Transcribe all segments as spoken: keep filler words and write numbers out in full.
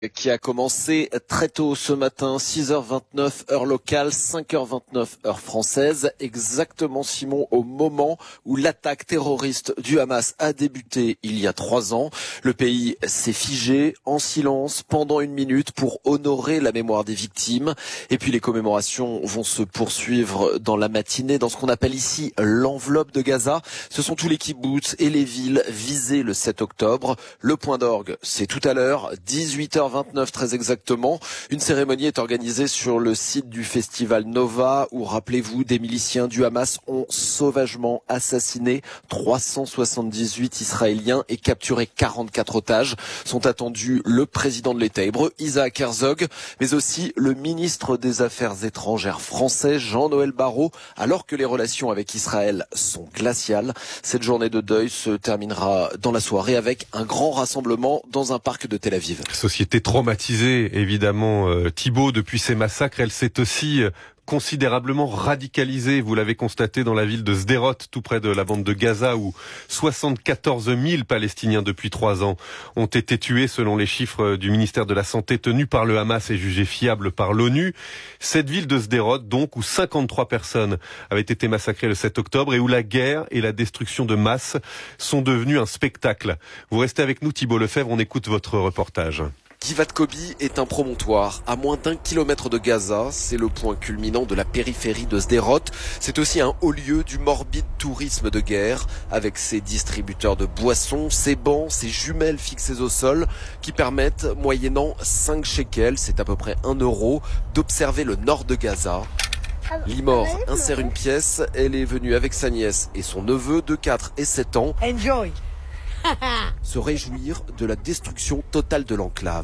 Qui a commencé très tôt ce matin, six heures vingt-neuf heure locale, cinq heures vingt-neuf heure française, exactement Simon au moment où l'attaque terroriste du Hamas a débuté il y a trois ans. Le pays s'est figé en silence pendant une minute pour honorer la mémoire des victimes. Et puis les commémorations vont se poursuivre dans la matinée dans ce qu'on appelle ici l'enveloppe de Gaza. Ce sont tous les kibboutz et les villes visées le sept octobre. Le point d'orgue, c'est tout à l'heure, dix-huit heures vingt-neuf très exactement. Une cérémonie est organisée sur le site du festival Nova où, rappelez-vous, des miliciens du Hamas ont sauvagement assassiné trois cent soixante-dix-huit Israéliens et capturé quarante-quatre otages. Sont attendus le président de l'État hébreu, Isaac Herzog, mais aussi le ministre des Affaires étrangères français, Jean-Noël Barrot, alors que les relations avec Israël sont glaciales. Cette journée de deuil se terminera dans la soirée avec un grand rassemblement dans un parc de Tel Aviv. Société traumatisée, évidemment, euh, Thibault, depuis ces massacres, elle s'est aussi euh, considérablement radicalisée. Vous l'avez constaté dans la ville de Sderot, tout près de la bande de Gaza, où soixante-quatorze mille Palestiniens depuis trois ans ont été tués, selon les chiffres du ministère de la Santé tenus par le Hamas et jugés fiables par l'ONU. Cette ville de Sderot, donc, où cinquante-trois personnes avaient été massacrées le sept octobre et où la guerre et la destruction de masse sont devenues un spectacle. Vous restez avec nous, Thibault Lefebvre, on écoute votre reportage. Givat Kobi est un promontoire à moins d'un kilomètre de Gaza. C'est le point culminant de la périphérie de Sderot. C'est aussi un haut lieu du morbide tourisme de guerre, avec ses distributeurs de boissons, ses bancs, ses jumelles fixées au sol, qui permettent, moyennant cinq shekels, c'est à peu près un euro, d'observer le nord de Gaza. Limor insère une pièce. Elle est venue avec sa nièce et son neveu de quatre et sept ans. Enjoy. Se réjouir de la destruction totale de l'enclave.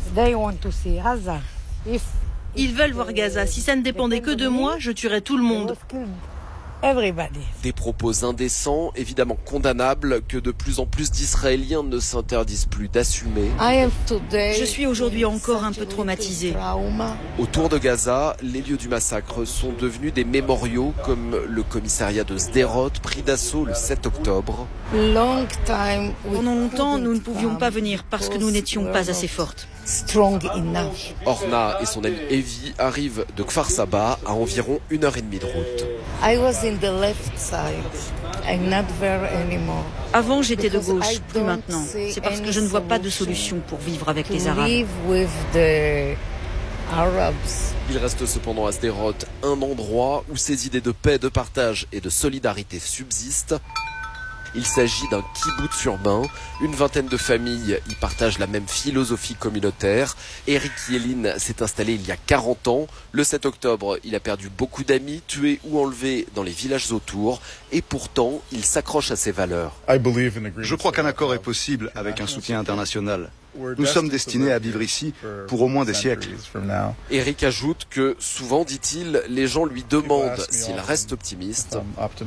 Ils veulent voir Gaza. Si ça ne dépendait que de moi, je tuerais tout le monde. Des propos indécents, évidemment condamnables, que de plus en plus d'Israéliens ne s'interdisent plus d'assumer. Je suis aujourd'hui encore un peu traumatisée. Autour de Gaza, les lieux du massacre sont devenus des mémoriaux, comme le commissariat de Sderot, pris d'assaut le sept octobre. Pendant longtemps, nous ne pouvions pas venir parce que nous n'étions pas assez fortes. Orna et son ami Evie arrivent de Kfar Saba à environ une heure et demie de route. Avant, j'étais de gauche, plus maintenant. C'est parce que je ne vois pas de solution pour vivre avec les Arabes. Il reste cependant à Sderot un endroit où ces idées de paix, de partage et de solidarité subsistent. Il s'agit d'un kibboutz urbain. Une vingtaine de familles y partagent la même philosophie communautaire. Eric Yelin s'est installé il y a quarante ans. Le sept octobre, il a perdu beaucoup d'amis, tués ou enlevés dans les villages autour. Et pourtant, il s'accroche à ses valeurs. Je crois qu'un accord est possible avec un soutien international. Nous sommes destinés à vivre ici pour au moins des siècles. Eric ajoute que souvent, dit-il, les gens lui demandent s'il reste optimiste.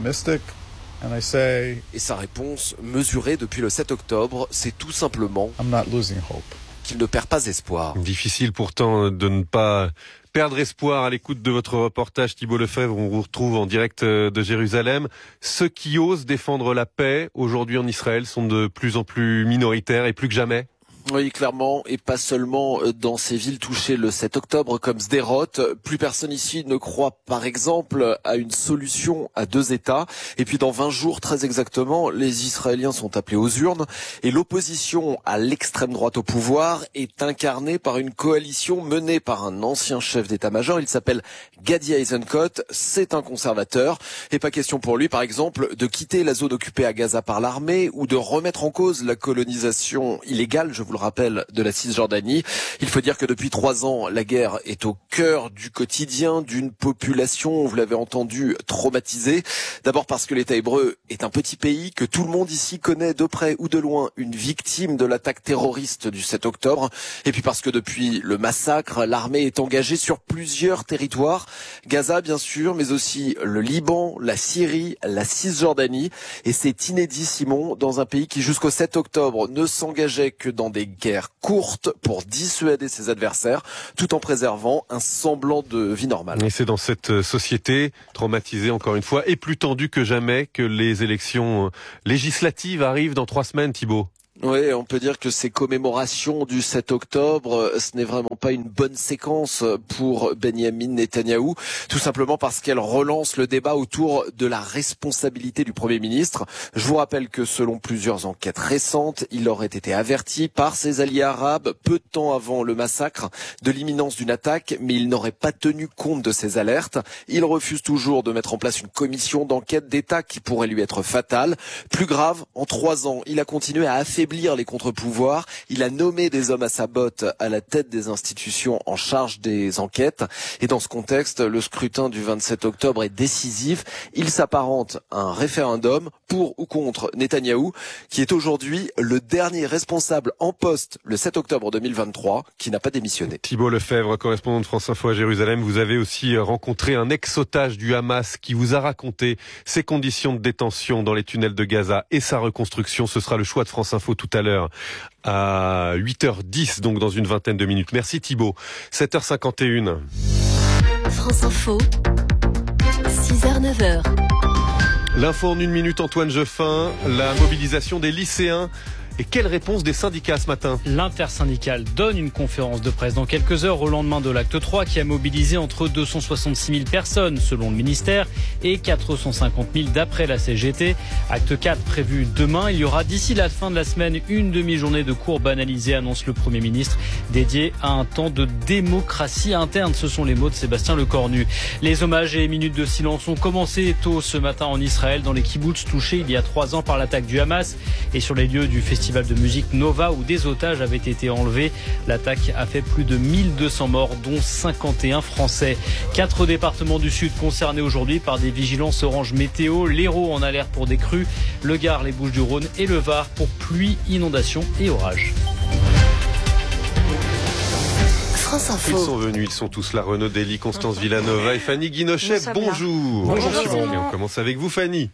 Et sa réponse, mesurée depuis le sept octobre, c'est tout simplement qu'il ne perd pas espoir. Difficile pourtant de ne pas perdre espoir à l'écoute de votre reportage, Thibault Lefebvre. On vous retrouve en direct de Jérusalem. Ceux qui osent défendre la paix aujourd'hui en Israël sont de plus en plus minoritaires et plus que jamais. Oui, clairement, et pas seulement dans ces villes touchées le sept octobre comme Sderot. Plus personne ici ne croit, par exemple, à une solution à deux États. Et puis dans vingt jours, très exactement, les Israéliens sont appelés aux urnes. Et l'opposition à l'extrême droite au pouvoir est incarnée par une coalition menée par un ancien chef d'état-major. Il s'appelle Gadi Eisenkot. C'est un conservateur. Et pas question pour lui, par exemple, de quitter la zone occupée à Gaza par l'armée ou de remettre en cause la colonisation illégale, je vous le rappelle, de la Cisjordanie. Il faut dire que depuis trois ans, la guerre est au cœur du quotidien d'une population, vous l'avez entendu, traumatisée. D'abord parce que l'État hébreu est un petit pays, que tout le monde ici connaît de près ou de loin une victime de l'attaque terroriste du sept octobre. Et puis parce que depuis le massacre, l'armée est engagée sur plusieurs territoires. Gaza, bien sûr, mais aussi le Liban, la Syrie, la Cisjordanie. Et c'est inédit, Simon, dans un pays qui jusqu'au sept octobre ne s'engageait que dans des guerres courtes pour dissuader ses adversaires, tout en préservant un semblant de vie normale. Et c'est dans cette société traumatisée, encore une fois, et plus tendue que jamais, que les élections législatives arrivent dans trois semaines, Thibault. Oui, on peut dire que ces commémorations du sept octobre, ce n'est vraiment pas une bonne séquence pour Benyamin Netanyahou, tout simplement parce qu'elle relance le débat autour de la responsabilité du Premier ministre. Je vous rappelle que selon plusieurs enquêtes récentes, il aurait été averti par ses alliés arabes peu de temps avant le massacre de l'imminence d'une attaque, mais il n'aurait pas tenu compte de ces alertes. Il refuse toujours de mettre en place une commission d'enquête d'État qui pourrait lui être fatale. Plus grave, en trois ans, il a continué à affaiblir les contre-pouvoirs. Il a nommé des hommes à sa botte à la tête des institutions en charge des enquêtes. Et dans ce contexte, le scrutin du vingt-sept octobre est décisif. Il s'apparente à un référendum pour ou contre Netanyahou, qui est aujourd'hui le dernier responsable en poste le sept octobre deux mille vingt-trois, qui n'a pas démissionné. Thibault Lefebvre, correspondant de France Info à Jérusalem, vous avez aussi rencontré un ex-otage du Hamas qui vous a raconté ses conditions de détention dans les tunnels de Gaza et sa reconstruction. Ce sera le choix de France Info tout à l'heure à huit heures dix, donc dans une vingtaine de minutes. Merci Thibault. sept heures cinquante et une. France Info, six heures neuf heures. L'info en une minute, Antoine Jeffin, la mobilisation des lycéens. Et quelle réponse des syndicats ce matin? L'intersyndicale donne une conférence de presse dans quelques heures au lendemain de l'acte trois qui a mobilisé entre deux cent soixante-six mille personnes selon le ministère et quatre cent cinquante mille d'après la C G T. Acte quatre prévu demain. Il y aura d'ici la fin de la semaine une demi-journée de cours banalisés, annonce le Premier ministre, dédié à un temps de démocratie interne. Ce sont les mots de Sébastien Lecornu. Les hommages et minutes de silence ont commencé tôt ce matin en Israël dans les kibboutz touchés il y a trois ans par l'attaque du Hamas et sur les lieux du festival de musique Nova où des otages avaient été enlevés. L'attaque a fait plus de mille deux cents morts, dont cinquante et un Français. Quatre départements du Sud concernés aujourd'hui par des vigilances orange météo. L'Hérault en alerte pour des crues, le Gard, les Bouches-du-Rhône et le Var pour pluie, inondations et orages. France Info. Ils sont venus, ils sont tous là. Renaud Dely, Constance Villanova et Fanny Guinochet. Bonjour. Bonjour. Et on commence avec vous, Fanny.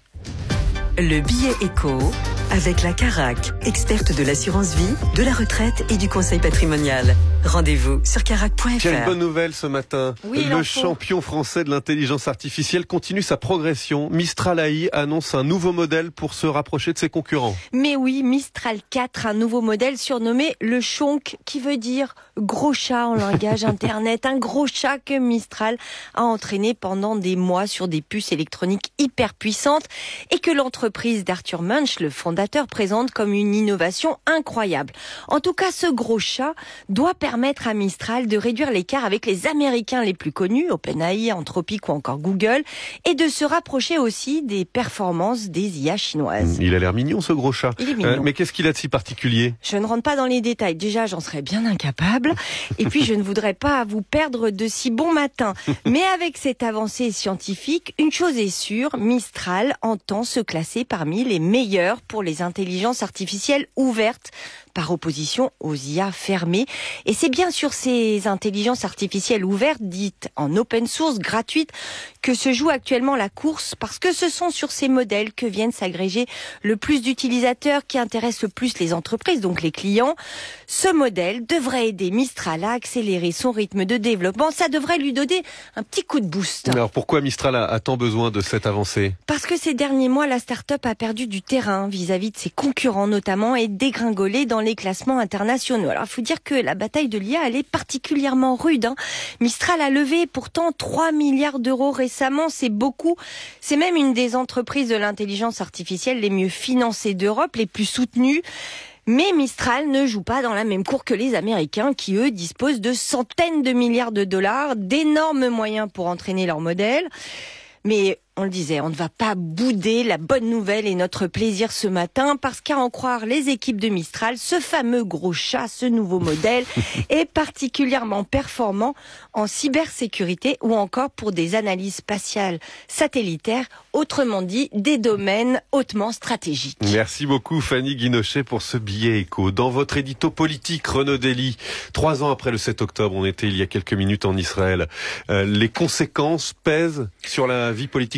Le billet éco avec la Carac, experte de l'assurance vie, de la retraite et du conseil patrimonial. Rendez-vous sur carac point f r. Quelle bonne nouvelle ce matin. Oui, le champion français de l'intelligence artificielle continue sa progression. Mistral A I annonce un nouveau modèle pour se rapprocher de ses concurrents. Mais oui, Mistral quatre, un nouveau modèle surnommé le Chonk, qui veut dire gros chat en langage internet. Un gros chat que Mistral a entraîné pendant des mois sur des puces électroniques hyper puissantes et que l'entreprise d'Arthur Munch, le fondateur, présente comme une innovation incroyable. En tout cas, ce gros chat doit permettre à Mistral de réduire l'écart avec les Américains les plus connus, OpenAI, Anthropic ou encore Google, et de se rapprocher aussi des performances des I A chinoises. Il a l'air mignon, ce gros chat. Il est mignon. Euh, mais qu'est-ce qu'il a de si particulier? Je ne rentre pas dans les détails. Déjà, j'en serais bien incapable. Et puis, je ne voudrais pas vous perdre de si bon matin. Mais avec cette avancée scientifique, une chose est sûre, Mistral entend se classer parmi les meilleurs pour les intelligences artificielles ouvertes, par opposition aux I A fermées. Et c'est bien sur ces intelligences artificielles ouvertes, dites en open source, gratuites, que se joue actuellement la course, parce que ce sont sur ces modèles que viennent s'agréger le plus d'utilisateurs, qui intéressent le plus les entreprises, donc les clients. Ce modèle devrait aider Mistral à accélérer son rythme de développement. Ça devrait lui donner un petit coup de boost. Alors pourquoi Mistral a, a tant besoin de cette avancée? Parce que ces derniers mois, la start-up a perdu du terrain vis-à-vis de ses concurrents notamment et dégringolé dans les classements internationaux. Alors il faut dire que la bataille de l'I A, elle est particulièrement rude. Hein. Mistral a levé pourtant trois milliards d'euros récemment, c'est beaucoup. C'est même une des entreprises de l'intelligence artificielle les mieux financées d'Europe, les plus soutenues. Mais Mistral ne joue pas dans la même cour que les Américains qui, eux, disposent de centaines de milliards de dollars, d'énormes moyens pour entraîner leur modèle. Mais on le disait, on ne va pas bouder la bonne nouvelle et notre plaisir ce matin, parce qu'à en croire les équipes de Mistral, ce fameux gros chat, ce nouveau modèle, est particulièrement performant en cybersécurité ou encore pour des analyses spatiales satellitaires, autrement dit des domaines hautement stratégiques. Merci beaucoup Fanny Guinochet pour ce billet éco. Dans votre édito politique, Renaud Dely, trois ans après le sept octobre, on était il y a quelques minutes en Israël, euh, les conséquences pèsent sur la vie politique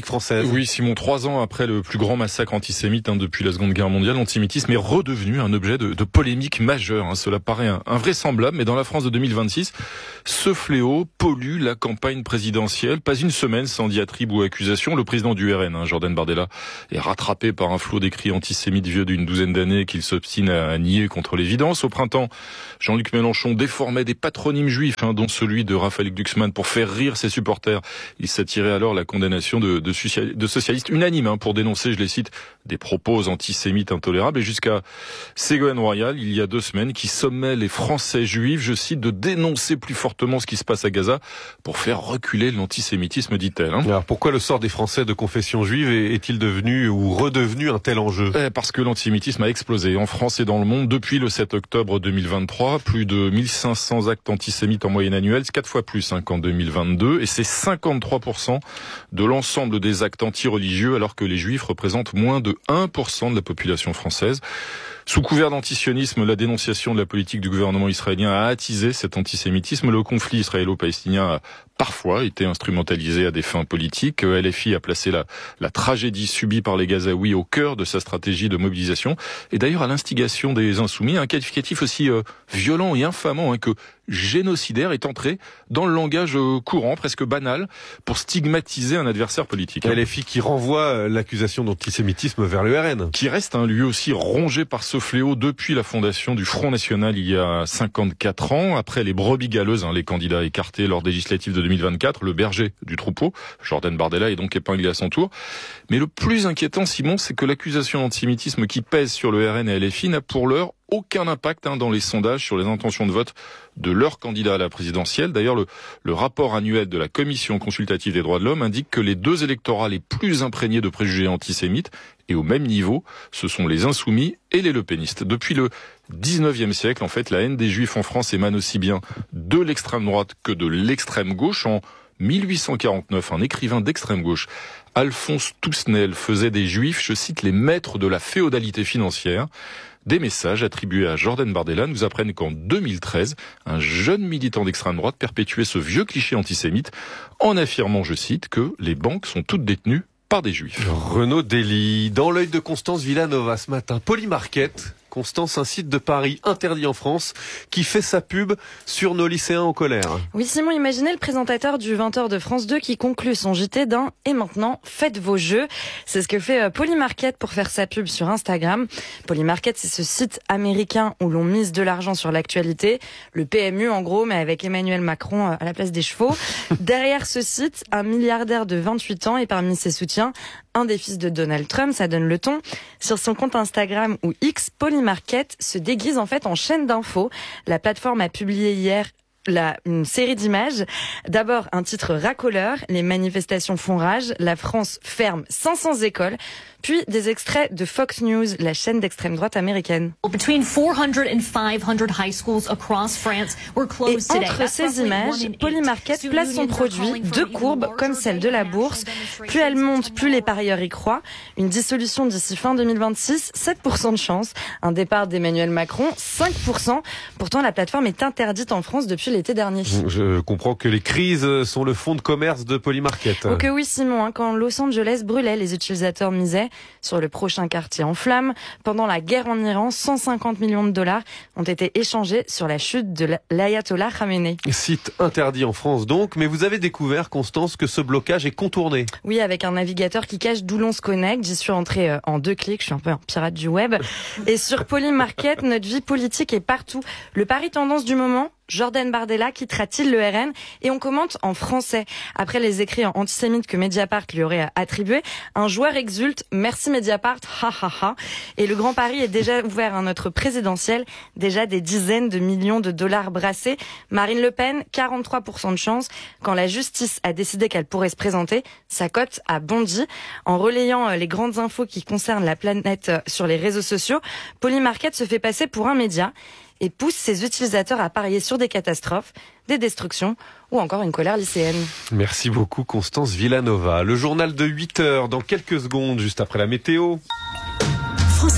française. Oui, Simon, trois ans après le plus grand massacre antisémite hein, depuis la Seconde Guerre mondiale, l'antisémitisme est redevenu un objet de, de polémique majeure. Hein. Cela paraît invraisemblable, mais dans la France de deux mille vingt-six, ce fléau pollue la campagne présidentielle. Pas une semaine sans diatribe ou accusation. Le président du R N, hein, Jordan Bardella, est rattrapé par un flot d'écrits antisémites vieux d'une douzaine d'années qu'il s'obstine à nier contre l'évidence. Au printemps, Jean-Luc Mélenchon déformait des patronymes juifs, hein, dont celui de Raphaël Glucksmann, pour faire rire ses supporters. Il s'attirait alors la condamnation de, de, de socialistes unanimes hein, pour dénoncer, je les cite, des propos antisémites intolérables. Et jusqu'à Ségolène Royal, il y a deux semaines, qui sommait les Français juifs, je cite, de dénoncer plus fortement ce qui se passe à Gaza pour faire reculer l'antisémitisme, dit-elle. Hein. Alors pourquoi le sort des Français de confession juive est-il devenu ou redevenu un tel enjeu ? Parce que l'antisémitisme a explosé en France et dans le monde depuis le sept octobre deux mille vingt-trois. Plus de mille cinq cents actes antisémites en moyenne annuelle, c'est quatre fois plus hein, qu'en deux mille vingt-deux. Et c'est cinquante-trois pour cent de l'ensemble des actes anti-religieux, alors que les juifs représentent moins de un pour cent de la population française. Sous couvert d'antisionisme, la dénonciation de la politique du gouvernement israélien a attisé cet antisémitisme. Le conflit israélo-palestinien a parfois été instrumentalisé à des fins politiques. L F I a placé la, la tragédie subie par les Gazaouis au cœur de sa stratégie de mobilisation. Et d'ailleurs à l'instigation des Insoumis, un qualificatif aussi euh, violent et infamant hein, que génocidaire est entré dans le langage euh, courant, presque banal, pour stigmatiser un adversaire politique. L F I qui renvoie l'accusation d'antisémitisme vers le R N. Qui reste hein, lui aussi rongé par ce fléau depuis la fondation du Front National il y a cinquante-quatre ans. Après les brebis galeuses, hein, les candidats écartés lors des législatives de deux mille vingt-quatre, le berger du troupeau, Jordan Bardella, est donc épinglé à son tour. Mais le plus inquiétant, Simon, c'est que l'accusation d'antisémitisme qui pèse sur le R N et L F I n'a pour l'heure aucun impact hein, dans les sondages sur les intentions de vote de leur candidat à la présidentielle. D'ailleurs, le, le rapport annuel de la Commission consultative des droits de l'homme indique que les deux électorats les plus imprégnés de préjugés antisémites, et au même niveau, ce sont les insoumis et les lepénistes. Depuis le dix-neuvième siècle, en fait, la haine des juifs en France émane aussi bien de l'extrême droite que de l'extrême gauche. En mille huit cent quarante-neuf, un écrivain d'extrême gauche, Alphonse Toussenel, faisait des juifs, je cite, les maîtres de la féodalité financière. Des messages attribués à Jordan Bardella nous apprennent qu'en deux mille treize, un jeune militant d'extrême droite perpétuait ce vieux cliché antisémite en affirmant, je cite, que les banques sont toutes détenues par des juifs. Renaud Dely, dans l'œil de Constance Villanova ce matin, Polymarket, Constance, un site de Paris interdit en France qui fait sa pub sur nos lycéens en colère. Oui Simon, imaginez le présentateur du vingt heures de France deux qui conclut son J T d'un « Et maintenant, faites vos jeux ». C'est ce que fait Polymarket pour faire sa pub sur Instagram. Polymarket, c'est ce site américain où l'on mise de l'argent sur l'actualité. Le P M U en gros, mais avec Emmanuel Macron à la place des chevaux. Derrière ce site, un milliardaire de vingt-huit ans et parmi ses soutiens, un des fils de Donald Trump, ça donne le ton. Sur son compte Instagram ou X, Polymarket se déguise en fait en chaîne d'infos. La plateforme a publié hier la, une série d'images. D'abord, un titre racoleur, les manifestations font rage, la France ferme cinq cents écoles, puis des extraits de Fox News, la chaîne d'extrême droite américaine. Between four hundred and five hundred high schools across France were closed today. Et entre ces images, Polymarket place son produit, deux courbes comme celle de la bourse. Plus elle monte, plus les parieurs y croient. Une dissolution d'ici fin deux mille vingt-six, sept pour cent de chance. Un départ d'Emmanuel Macron, cinq pour cent. Pourtant, la plateforme est interdite en France depuis l'été dernier. Je comprends que les crises sont le fonds de commerce de Polymarket. Ok oui Simon, hein, quand Los Angeles brûlait, les utilisateurs misaient sur le prochain quartier en flammes. Pendant la guerre en Iran, cent cinquante millions de dollars ont été échangés sur la chute de l'ayatollah Khamenei. Site interdit en France donc, mais vous avez découvert, Constance, que ce blocage est contourné. Oui, avec un navigateur qui cache d'où l'on se connecte. J'y suis entrée en deux clics, je suis un peu un pirate du web. Et sur Polymarket, notre vie politique est partout. Le pari tendance du moment, Jordan Bardella quittera-t-il le R N? Et on commente en français. Après les écrits antisémites que Mediapart lui aurait attribués, un joueur exulte « Merci Mediapart, ha ha ha ». Et le grand pari est déjà ouvert à notre présidentielle. Déjà des dizaines de millions de dollars brassés. Marine Le Pen, quarante-trois pour cent de chance. Quand la justice a décidé qu'elle pourrait se présenter, sa cote a bondi. En relayant les grandes infos qui concernent la planète sur les réseaux sociaux, Polymarket se fait passer pour un média et pousse ses utilisateurs à parier sur des catastrophes, des destructions ou encore une colère lycéenne. Merci beaucoup Constance Villanova. Le journal de huit heures dans quelques secondes, juste après la météo. France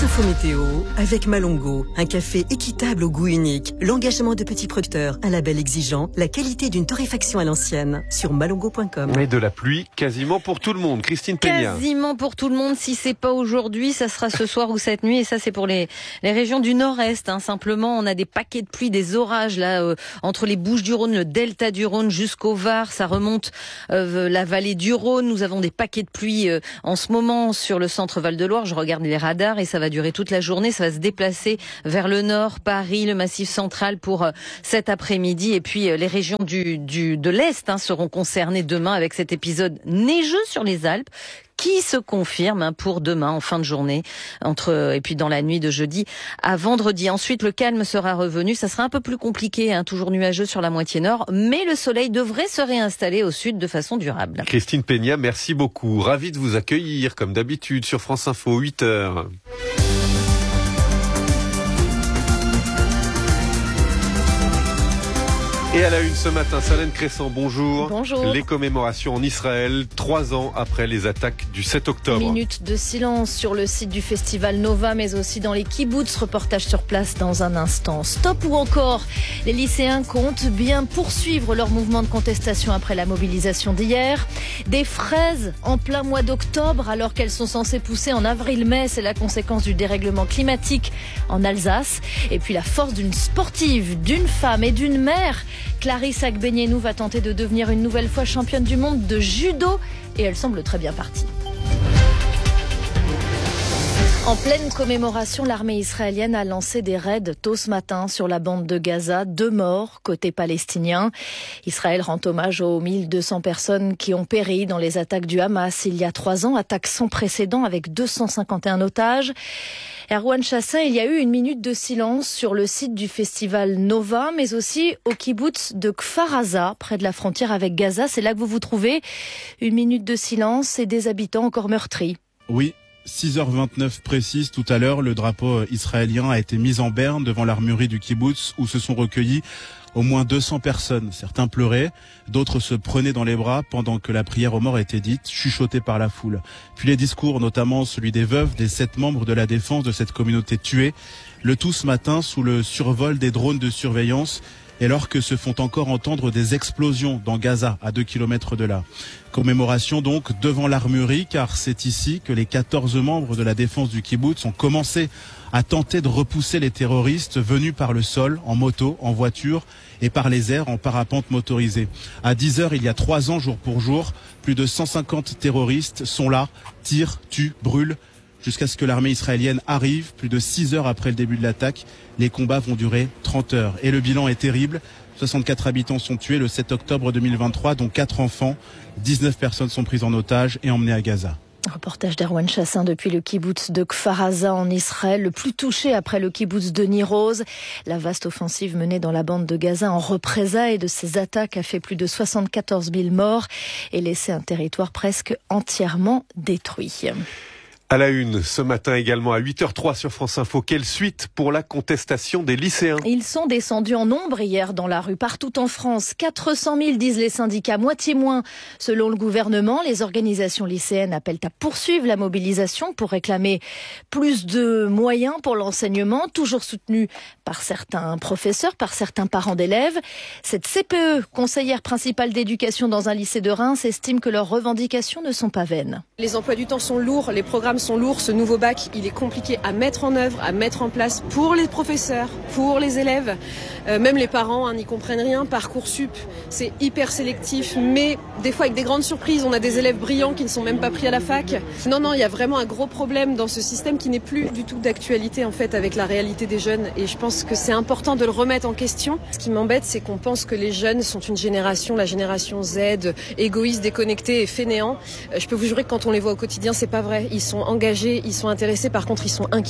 France Info Météo avec Malongo, un café équitable au goût unique, l'engagement de petits producteurs, un label exigeant, la qualité d'une torréfaction à l'ancienne sur malongo point com. Et de la pluie quasiment pour tout le monde. Christine Peña. Quasiment pour tout le monde. Si c'est pas aujourd'hui, ça sera ce soir ou cette nuit. Et ça, c'est pour les, les régions du nord-est. Hein. Simplement, on a des paquets de pluie, des orages là euh, entre les Bouches-du-Rhône, le delta du Rhône jusqu'au Var. Ça remonte euh, la vallée du Rhône. Nous avons des paquets de pluie euh, en ce moment sur le centre Val-de-Loire. Je regarde les radars et ça va durer toute la journée. Ça va se déplacer vers le nord, Paris, le Massif central pour euh, cet après-midi. Et puis euh, les régions du, du de l'Est hein, seront concernées demain avec cet épisode neigeux sur les Alpes qui se confirme hein, pour demain en fin de journée entre et puis dans la nuit de jeudi à vendredi. Ensuite, le calme sera revenu. Ça sera un peu plus compliqué, hein, toujours nuageux sur la moitié nord, mais le soleil devrait se réinstaller au sud de façon durable. Christine Peña, merci beaucoup. Ravi de vous accueillir comme d'habitude sur France Info, huit heures. Et à la une ce matin, Salène Crescent, bonjour. Bonjour. Les commémorations en Israël, trois ans après les attaques du sept octobre. Minute de silence sur le site du festival Nova, mais aussi dans les kibboutz. Reportage sur place dans un instant. Stop ou encore, les lycéens comptent bien poursuivre leur mouvement de contestation après la mobilisation d'hier. Des fraises en plein mois d'octobre, alors qu'elles sont censées pousser en avril-mai. C'est la conséquence du dérèglement climatique en Alsace. Et puis la force d'une sportive, d'une femme et d'une mère. Clarisse Agbenienou va tenter de devenir une nouvelle fois championne du monde de judo et elle semble très bien partie. En pleine commémoration, l'armée israélienne a lancé des raids tôt ce matin sur la bande de Gaza. Deux morts côté palestinien. Israël rend hommage aux mille deux cents personnes qui ont péri dans les attaques du Hamas il y a trois ans. Attaques sans précédent avec deux cent cinquante et un otages. Erwan Chassin, il y a eu une minute de silence sur le site du festival Nova, mais aussi au kibboutz de Kfar Aza, près de la frontière avec Gaza. C'est là que vous vous trouvez. Une minute de silence et des habitants encore meurtris. Oui. six heures vingt-neuf précise, tout à l'heure, le drapeau israélien a été mis en berne devant l'armurerie du kibboutz où se sont recueillis au moins deux cents personnes. Certains pleuraient, d'autres se prenaient dans les bras pendant que la prière aux morts était dite, chuchotée par la foule. Puis les discours, notamment celui des veuves des sept membres de la défense de cette communauté tuée, le tout ce matin sous le survol des drones de surveillance et alors que se font encore entendre des explosions dans Gaza, à deux kilomètres de là. Commémoration donc devant l'armurerie, car c'est ici que les quatorze membres de la défense du kibboutz ont commencé à tenter de repousser les terroristes venus par le sol, en moto, en voiture et par les airs en parapente motorisée. À dix heures, il y a trois ans, jour pour jour, plus de cent cinquante terroristes sont là, tirent, tuent, brûlent, jusqu'à ce que l'armée israélienne arrive. Plus de six heures après le début de l'attaque, les combats vont durer trente heures. Et le bilan est terrible. soixante-quatre habitants sont tués le sept octobre deux mille vingt-trois, dont quatre enfants. dix-neuf personnes sont prises en otage et emmenées à Gaza. Reportage d'Erwan Chassin depuis le kibboutz de Kfar Aza en Israël, le plus touché après le kibboutz de Nir Oz. La vaste offensive menée dans la bande de Gaza en représailles de ces attaques a fait plus de soixante-quatorze mille morts et laissé un territoire presque entièrement détruit. À la une, ce matin également à huit heures zéro trois sur France Info, quelle suite pour la contestation des lycéens? Ils sont descendus en nombre hier dans la rue partout en France. quatre cent mille disent les syndicats, moitié moins. Selon le gouvernement, les organisations lycéennes appellent à poursuivre la mobilisation pour réclamer plus de moyens pour l'enseignement, toujours soutenu par certains professeurs, par certains parents d'élèves. Cette C P E, conseillère principale d'éducation dans un lycée de Reims, estime que leurs revendications ne sont pas vaines. Les emplois du temps sont lourds, les programmes sont lourds. Ce nouveau bac, il est compliqué à mettre en œuvre, à mettre en place pour les professeurs, pour les élèves. Euh, même les parents hein, n'y comprennent rien. Parcoursup, c'est hyper sélectif, mais des fois avec des grandes surprises. On a des élèves brillants qui ne sont même pas pris à la fac. Non, non, il y a vraiment un gros problème dans ce système qui n'est plus du tout d'actualité en fait avec la réalité des jeunes. Et je pense que c'est important de le remettre en question. Ce qui m'embête, c'est qu'on pense que les jeunes sont une génération, la génération Z, égoïste, déconnectée et fainéant. Euh, je peux vous jurer que quand on les voit au quotidien, c'est pas vrai. Ils sont engagés, ils sont intéressés, par contre ils sont inquiets.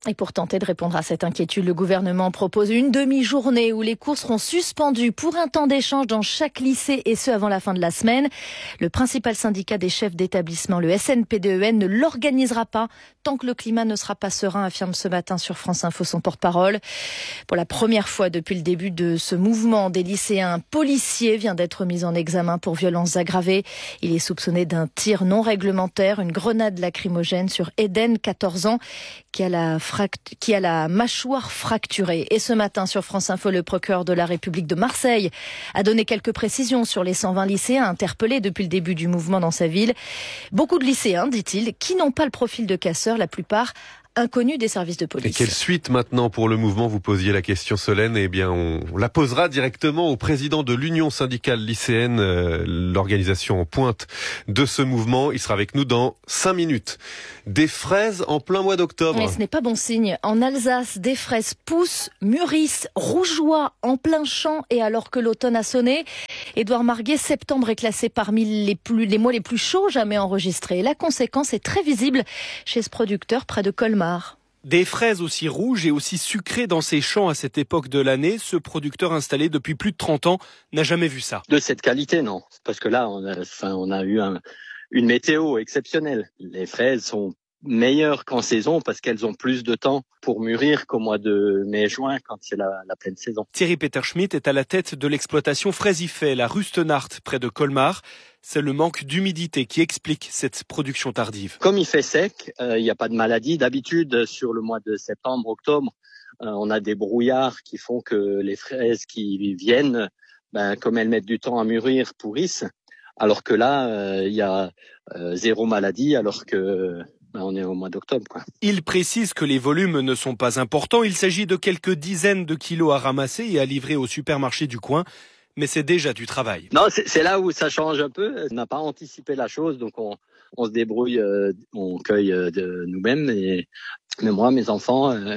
Et pour tenter de répondre à cette inquiétude, le gouvernement propose une demi-journée où les cours seront suspendus pour un temps d'échange dans chaque lycée et ce avant la fin de la semaine. Le principal syndicat des chefs d'établissement, le S N P D E N, ne l'organisera pas tant que le climat ne sera pas serein, affirme ce matin sur France Info son porte-parole. Pour la première fois depuis le début de ce mouvement des lycéens, un policier vient d'être mis en examen pour violences aggravées. Il est soupçonné d'un tir non réglementaire, une grenade lacrymogène sur Eden, quatorze ans, qui a la, fract- qui a la mâchoire fracturée. Et ce matin sur France Info, le procureur de la République de Marseille a donné quelques précisions sur les cent vingt lycéens interpellés depuis le début du mouvement dans sa ville. Beaucoup de lycéens, dit-il, qui n'ont pas le profil de casseurs, la plupart inconnus des services de police. Et quelle suite maintenant pour le mouvement? Vous posiez la question, Solène. Eh bien, on la posera directement au président de l'Union syndicale lycéenne, euh, l'organisation en pointe de ce mouvement. Il sera avec nous dans cinq minutes. Des fraises en plein mois d'octobre. Mais ce n'est pas bon signe. En Alsace, des fraises poussent, mûrissent, rougeoient en plein champ et alors que l'automne a sonné. Édouard Marguet, septembre est classé parmi les, plus, les mois les plus chauds jamais enregistrés. La conséquence est très visible chez ce producteur près de Colmar. Des fraises aussi rouges et aussi sucrées dans ses champs à cette époque de l'année, ce producteur installé depuis plus de trente ans n'a jamais vu ça. De cette qualité, non. Parce que là, on a, enfin, on a eu un, une météo exceptionnelle. Les fraises sont meilleures qu'en saison parce qu'elles ont plus de temps pour mûrir qu'au mois de mai-juin quand c'est la, la pleine saison. Thierry Peterschmidt est à la tête de l'exploitation Fraisifel à Rustenart près de Colmar. C'est le manque d'humidité qui explique cette production tardive. Comme il fait sec, il euh, n'y a pas de maladie. D'habitude, sur le mois de septembre, octobre, euh, on a des brouillards qui font que les fraises qui viennent, ben, comme elles mettent du temps à mûrir, pourrissent. Alors que là, il euh, y a euh, zéro maladie, alors que ben, on est au mois d'octobre, quoi. Il précise que les volumes ne sont pas importants. Il s'agit de quelques dizaines de kilos à ramasser et à livrer au supermarché du coin. Mais c'est déjà du travail. Non, c'est, c'est là où ça change un peu. On n'a pas anticipé la chose, donc on, on se débrouille, euh, on cueille euh, de nous-mêmes. Et, mais moi, mes enfants, euh,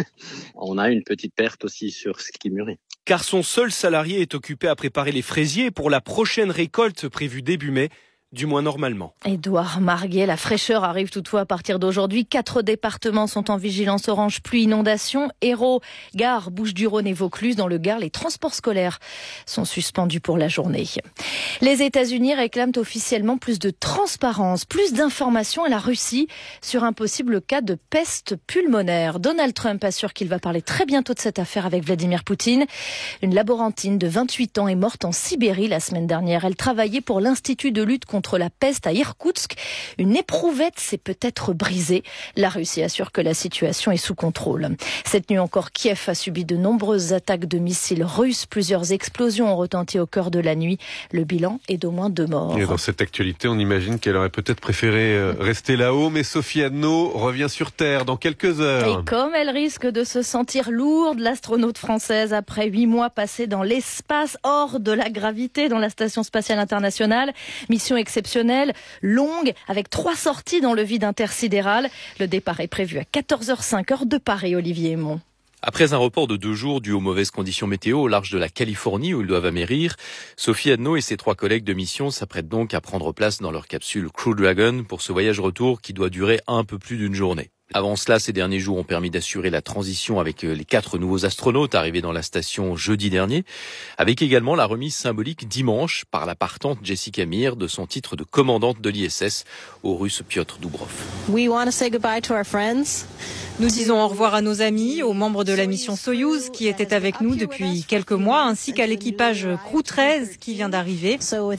on a une petite perte aussi sur ce qui mûrit. Car son seul salarié est occupé à préparer les fraisiers pour la prochaine récolte prévue début mai. Du moins normalement. Édouard Marguet, la fraîcheur arrive toutefois à partir d'aujourd'hui. Quatre départements sont en vigilance orange pluie inondation. Hérault, Gare, Bouches-du-Rhône et Vaucluse. Dans le Gard, les transports scolaires sont suspendus pour la journée. Les États-Unis réclament officiellement plus de transparence, plus d'informations à la Russie sur un possible cas de peste pulmonaire. Donald Trump assure qu'il va parler très bientôt de cette affaire avec Vladimir Poutine. Une laborantine de vingt-huit ans est morte en Sibérie la semaine dernière. Elle travaillait pour l'Institut de lutte contre contre la peste à Irkoutsk. Une éprouvette s'est peut-être brisée. La Russie assure que la situation est sous contrôle. Cette nuit encore, Kiev a subi de nombreuses attaques de missiles russes. Plusieurs explosions ont retenti au cœur de la nuit. Le bilan est d'au moins deux morts. Et dans cette actualité, on imagine qu'elle aurait peut-être préféré rester là-haut, mais Sophie Adno revient sur Terre dans quelques heures. Et comme elle risque de se sentir lourde, l'astronaute française, après huit mois passés dans l'espace, hors de la gravité, dans la Station spatiale internationale, mission exceptionnelle, longue, avec trois sorties dans le vide intersidéral. Le départ est prévu à quatorze heures cinq heure de Paris, Olivier Aymon. Après un report de deux jours dû aux mauvaises conditions météo au large de la Californie où ils doivent amérir, Sophie Adno et ses trois collègues de mission s'apprêtent donc à prendre place dans leur capsule Crew Dragon pour ce voyage retour qui doit durer un peu plus d'une journée. Avant cela, ces derniers jours ont permis d'assurer la transition avec les quatre nouveaux astronautes arrivés dans la station jeudi dernier, avec également la remise symbolique dimanche par la partante Jessica Meir de son titre de commandante de l'I S S au Russe Piotr Doubrov. We want to say goodbye to our friends. Nous disons au revoir à nos amis, aux membres de la mission Soyouz qui étaient avec nous depuis quelques mois, ainsi qu'à l'équipage Crew treize qui vient d'arriver.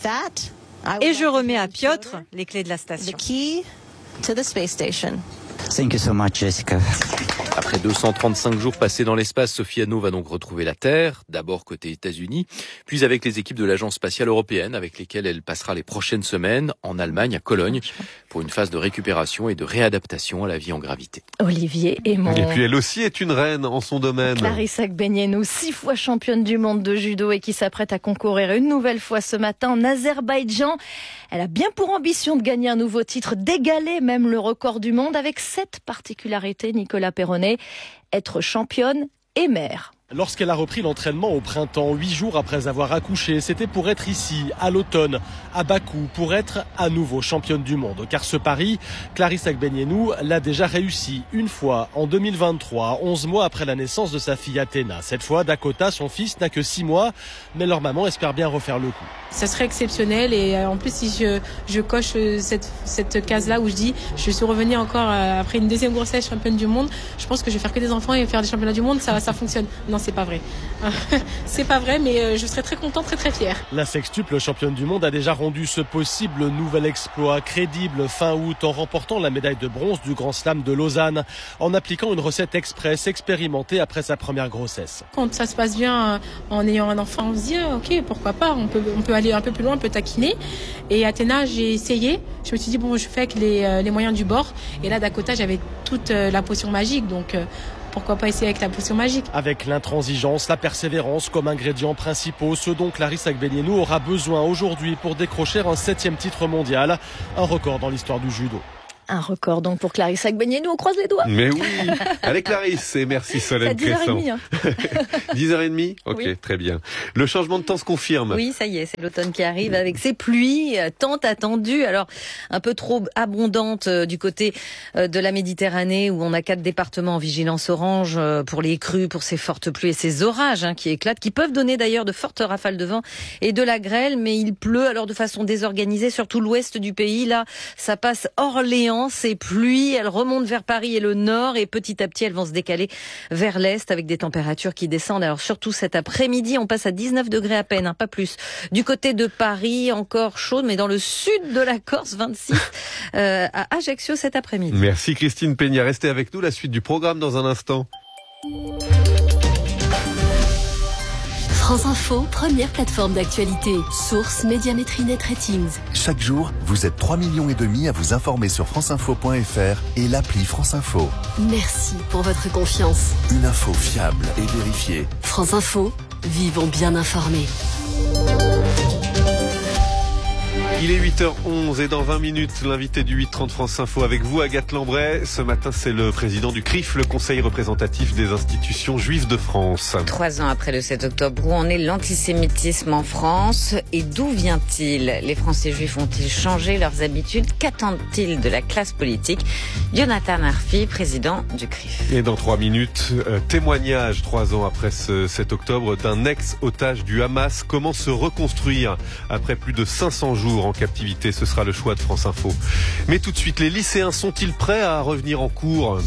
Et je remets à Piotr les clés de la station. Thank you so much, Jessica. Après deux cent trente-cinq jours passés dans l'espace, Sophie Adno va donc retrouver la Terre, d'abord côté États-Unis, puis avec les équipes de l'Agence spatiale européenne, avec lesquelles elle passera les prochaines semaines en Allemagne, à Cologne, pour une phase de récupération et de réadaptation à la vie en gravité. Olivier Aymon. Et puis elle aussi est une reine en son domaine. Clarissa Agbenienou, six fois championne du monde de judo et qui s'apprête à concourir une nouvelle fois ce matin en Azerbaïdjan. Elle a bien pour ambition de gagner un nouveau titre, d'égaler même le record du monde avec cette particularité, Nicolas Perronnet, être championne et mère. Lorsqu'elle a repris l'entraînement au printemps, huit jours après avoir accouché, c'était pour être ici, à l'automne, à Bakou, pour être à nouveau championne du monde. Car ce pari, Clarisse Agbenienou l'a déjà réussi une fois en deux mille vingt-trois, onze mois après la naissance de sa fille Athéna. Cette fois, Dakota, son fils, n'a que six mois, mais leur maman espère bien refaire le coup. Ça serait exceptionnel et en plus si je, je coche cette, cette case-là où je dis je suis revenue encore après une deuxième grossesse championne du monde, je pense que je vais faire que des enfants et faire des championnats du monde, ça, ça fonctionne. Non, c'est pas vrai. C'est pas vrai, mais je serais très contente, très très fière. La sextuple championne du monde a déjà rendu ce possible nouvel exploit crédible fin août en remportant la médaille de bronze du Grand Slam de Lausanne en appliquant une recette express expérimentée après sa première grossesse. Quand ça se passe bien en ayant un enfant, on se dit ah, ok, pourquoi pas, on peut, on peut aller un peu plus loin, on peut taquiner. Et Athéna, j'ai essayé, je me suis dit bon, je fais avec les, les moyens du bord. Et là, Dakota, j'avais toute la potion magique, donc pourquoi pas essayer avec la potion magique. Avec l'intransigeance, la persévérance comme ingrédients principaux, ce dont Clarisse Agbenienou aura besoin aujourd'hui pour décrocher un septième titre mondial, un record dans l'histoire du judo. Un record donc pour Clarisse Agbenienou, on croise les doigts. Mais oui, allez Clarisse, et merci Solène Crescent. C'est à dix heures trente. Hein. dix heures trente Ok, oui. Très bien. Le changement de temps se confirme. Oui, ça y est, c'est l'automne qui arrive avec ses pluies tant attendues. Alors, un peu trop abondantes du côté de la Méditerranée où on a quatre départements en vigilance orange pour les crues, pour ces fortes pluies et ces orages hein, qui éclatent, qui peuvent donner d'ailleurs de fortes rafales de vent et de la grêle, mais il pleut alors de façon désorganisée sur tout l'ouest du pays. Là, ça passe Orléans. Ces pluies, elles remontent vers Paris et le nord et petit à petit, elles vont se décaler vers l'est avec des températures qui descendent. Alors surtout cet après-midi, on passe à dix-neuf degrés à peine, hein, pas plus. Du côté de Paris, encore chaud, mais dans le sud de la Corse, vingt-six euh, à Ajaccio cet après-midi. Merci Christine Peña. Restez avec nous, la suite du programme dans un instant. France Info, première plateforme d'actualité. Source Médiamétrie Net Ratings. Chaque jour, vous êtes trois millions et demi à vous informer sur franceinfo point f r et l'appli France Info. Merci pour votre confiance. Une info fiable et vérifiée. France Info, vivons bien informés. Il est huit heures onze et dans vingt minutes, l'invité du huit trente France Info avec vous, Agathe Lambray. Ce matin, c'est le président du C R I F, le Conseil représentatif des institutions juives de France. Trois ans après le sept octobre, où en est l'antisémitisme en France et d'où vient-il? Les Français juifs ont-ils changé leurs habitudes? Qu'attendent-ils de la classe politique? Jonathan Arfi, président du C R I F. Et dans trois minutes, euh, témoignage trois ans après ce sept octobre d'un ex-otage du Hamas. Comment se reconstruire après plus de cinq cents jours en captivité? Ce sera le choix de France Info. Mais tout de suite, les lycéens sont-ils prêts à revenir en cours?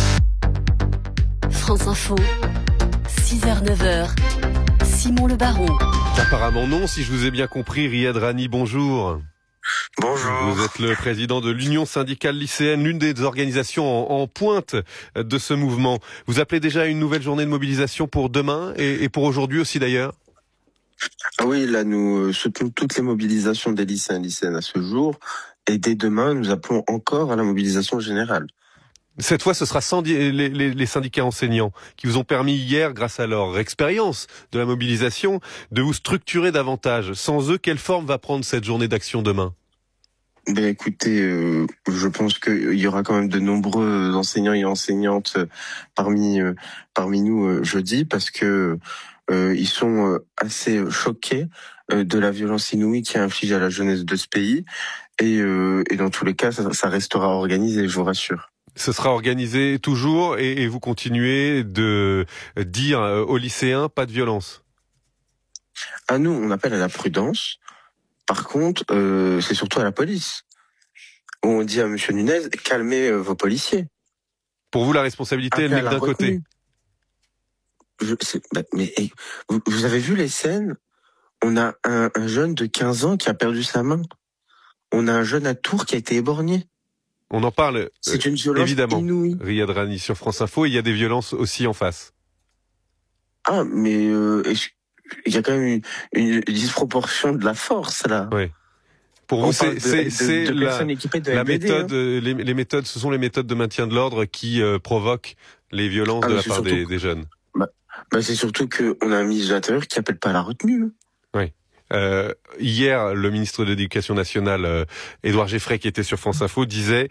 France Info, six heures neuf heures. Simon Le Baron. Apparemment non, si je vous ai bien compris. Riyad Rani, bonjour. Bonjour. Vous êtes le président de l'Union syndicale lycéenne, l'une des organisations en, en pointe de ce mouvement. Vous appelez déjà à une nouvelle journée de mobilisation pour demain et, et pour aujourd'hui aussi d'ailleurs? Ah oui, là nous soutenons toutes les mobilisations des lycéens et lycéennes à ce jour et dès demain nous appelons encore à la mobilisation générale. Cette fois, ce sera sans les, les, les syndicats enseignants qui vous ont permis hier, grâce à leur expérience de la mobilisation, de vous structurer davantage. Sans eux, quelle forme va prendre cette journée d'action demain? Ben écoutez, euh, je pense qu'il y aura quand même de nombreux enseignants et enseignantes parmi euh, parmi nous euh, jeudi parce que Euh, ils sont euh, assez choqués euh, de la violence inouïe qui est infligée à la jeunesse de ce pays et, euh, et dans tous les cas, ça, ça restera organisé, je vous rassure. Ce sera organisé toujours et, et vous continuez de dire aux lycéens pas de violence. À nous, on appelle à la prudence. Par contre, euh, c'est surtout à la police. On dit à Monsieur Nunez, calmez euh, vos policiers. Pour vous, la responsabilité, elle n'est que d'un côté. Je, bah, mais hey, vous, vous avez vu les scènes? On a un, un jeune de quinze ans qui a perdu sa main. On a un jeune à Tours qui a été éborgné. On en parle C'est une violence évidemment. Inouïe. Riyad Rani sur France Info, il y a des violences aussi en face. Ah, mais euh, il y a quand même une, une disproportion de la force là. Oui. Pour vous, c'est, c'est, c'est de, de la, de la méthode, hein. les, les méthodes, ce sont les méthodes de maintien de l'ordre qui euh, provoquent les violences ah, de la part des, des jeunes. Bah, bah c'est surtout qu'on a un ministre de l'Intérieur qui appelle pas à la retenue. Oui. Euh, hier, le ministre de l'Éducation nationale, euh, Édouard Geffray, qui était sur France Info, disait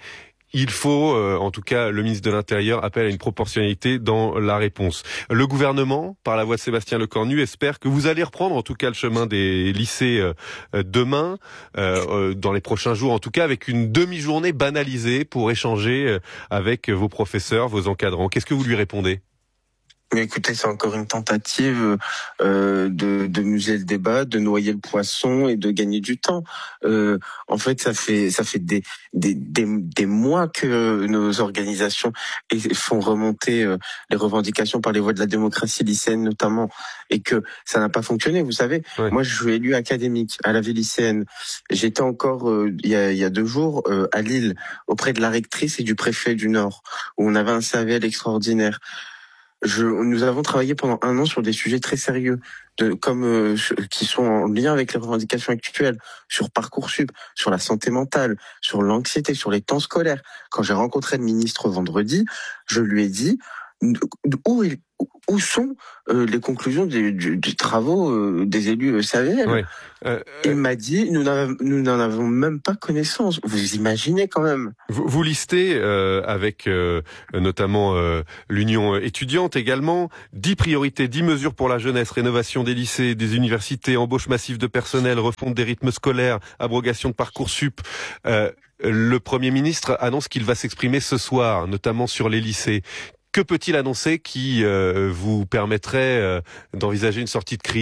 il faut, euh, en tout cas, le ministre de l'Intérieur appelle à une proportionnalité dans la réponse. Le gouvernement, par la voix de Sébastien Lecornu, espère que vous allez reprendre, en tout cas, le chemin des lycées euh, demain, euh, dans les prochains jours, en tout cas, avec une demi-journée banalisée pour échanger avec vos professeurs, vos encadrants. Qu'est-ce que vous lui répondez ? Mais écoutez, c'est encore une tentative euh, de, de museler le débat, de noyer le poisson et de gagner du temps. Euh, en fait, ça fait ça fait des des des, des mois que nos organisations font remonter euh, les revendications par les voies de la démocratie lycéenne notamment, et que ça n'a pas fonctionné. Vous savez, ouais. Moi, je suis élu académique à la vie lycéenne. J'étais encore euh, il y a il y a deux jours euh, à Lille auprès de la rectrice et du préfet du Nord, où on avait un C A V L extraordinaire. Je, nous avons travaillé pendant un an sur des sujets très sérieux, de, comme euh, qui sont en lien avec les revendications actuelles, sur Parcoursup, sur la santé mentale, sur l'anxiété, sur les temps scolaires. Quand j'ai rencontré le ministre vendredi, je lui ai dit où, il, où sont euh, les conclusions des, du, des travaux euh, des élus C A V L. Ouais. Euh, il euh, m'a dit nous n'en, nous n'en avons même pas connaissance. Vous imaginez quand même. Vous, vous listez euh, avec euh, notamment euh, l'Union étudiante également dix priorités, dix mesures pour la jeunesse, rénovation des lycées, des universités, embauche massive de personnel, refonte des rythmes scolaires, abrogation de Parcoursup. Euh, le Premier ministre annonce qu'il va s'exprimer ce soir, notamment sur les lycées. Que peut-il annoncer qui euh, vous permettrait euh, d'envisager une sortie de crise ?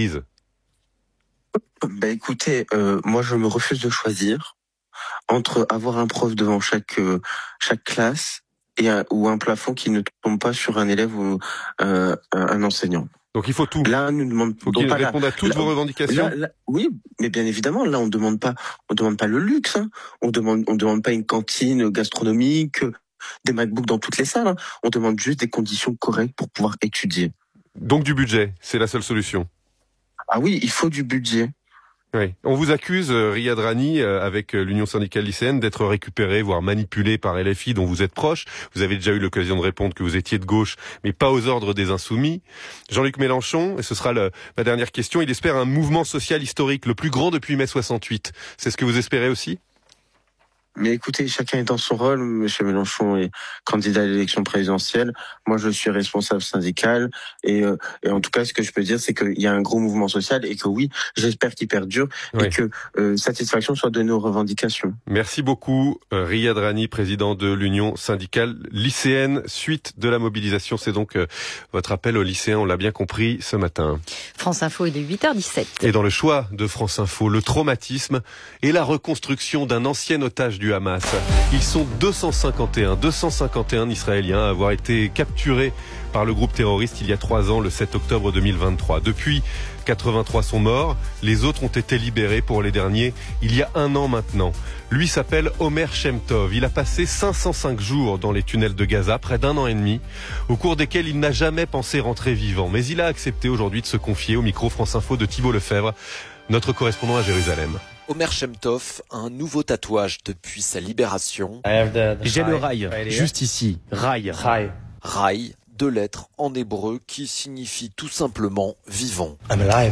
Ben écoutez, euh, moi je me refuse de choisir entre avoir un prof devant chaque euh, chaque classe et un, ou un plafond qui ne tombe pas sur un élève ou euh, un enseignant. Donc il faut tout. Là, nous demande. Faut qu'il réponde à toutes là, vos revendications. Là, là, oui, mais bien évidemment, là on demande pas, on demande pas le luxe. Hein. On demande, on demande pas une cantine gastronomique, des MacBooks dans toutes les salles. Hein. On demande juste des conditions correctes pour pouvoir étudier. Donc du budget, c'est la seule solution. Ah oui, il faut du budget. Oui. On vous accuse, Riyad Rani, avec l'Union syndicale lycéenne, d'être récupéré, voire manipulé par L F I, dont vous êtes proche. Vous avez déjà eu l'occasion de répondre que vous étiez de gauche, mais pas aux ordres des insoumis. Jean-Luc Mélenchon, et ce sera le, ma dernière question, il espère un mouvement social historique, le plus grand depuis mai soixante-huit. C'est ce que vous espérez aussi ? Mais écoutez, chacun est dans son rôle. Monsieur Mélenchon est candidat à l'élection présidentielle. Moi, je suis responsable syndical. Et, euh, et en tout cas, ce que je peux dire, c'est qu'il y a un gros mouvement social et que oui, j'espère qu'il perdure oui. et que euh, satisfaction soit donnée aux revendications. Merci beaucoup, euh, Riyad Rani, président de l'Union syndicale lycéenne. Suite de la mobilisation, c'est donc euh, votre appel aux lycéens, on l'a bien compris ce matin. France Info, il est huit heures dix-sept. Et dans le choix de France Info, le traumatisme et la reconstruction d'un ancien otage du Hamas. Ils sont deux cent cinquante et un, deux cent cinquante et un Israéliens à avoir été capturés par le groupe terroriste il y a trois ans, le sept octobre deux mille vingt-trois. Depuis, quatre-vingt-trois sont morts. Les autres ont été libérés pour les derniers il y a un an maintenant. Lui s'appelle Omer Shem Tov. Il a passé cinq cent cinq jours dans les tunnels de Gaza, près d'un an et demi, au cours desquels il n'a jamais pensé rentrer vivant. Mais il a accepté aujourd'hui de se confier au micro France Info de Thibault Lefebvre, notre correspondant à Jérusalem. Omer Shem Tov a un nouveau tatouage depuis sa libération. J'ai le rail, juste ici. Rail. Rail, deux lettres en hébreu qui signifient tout simplement vivant. I'm alive.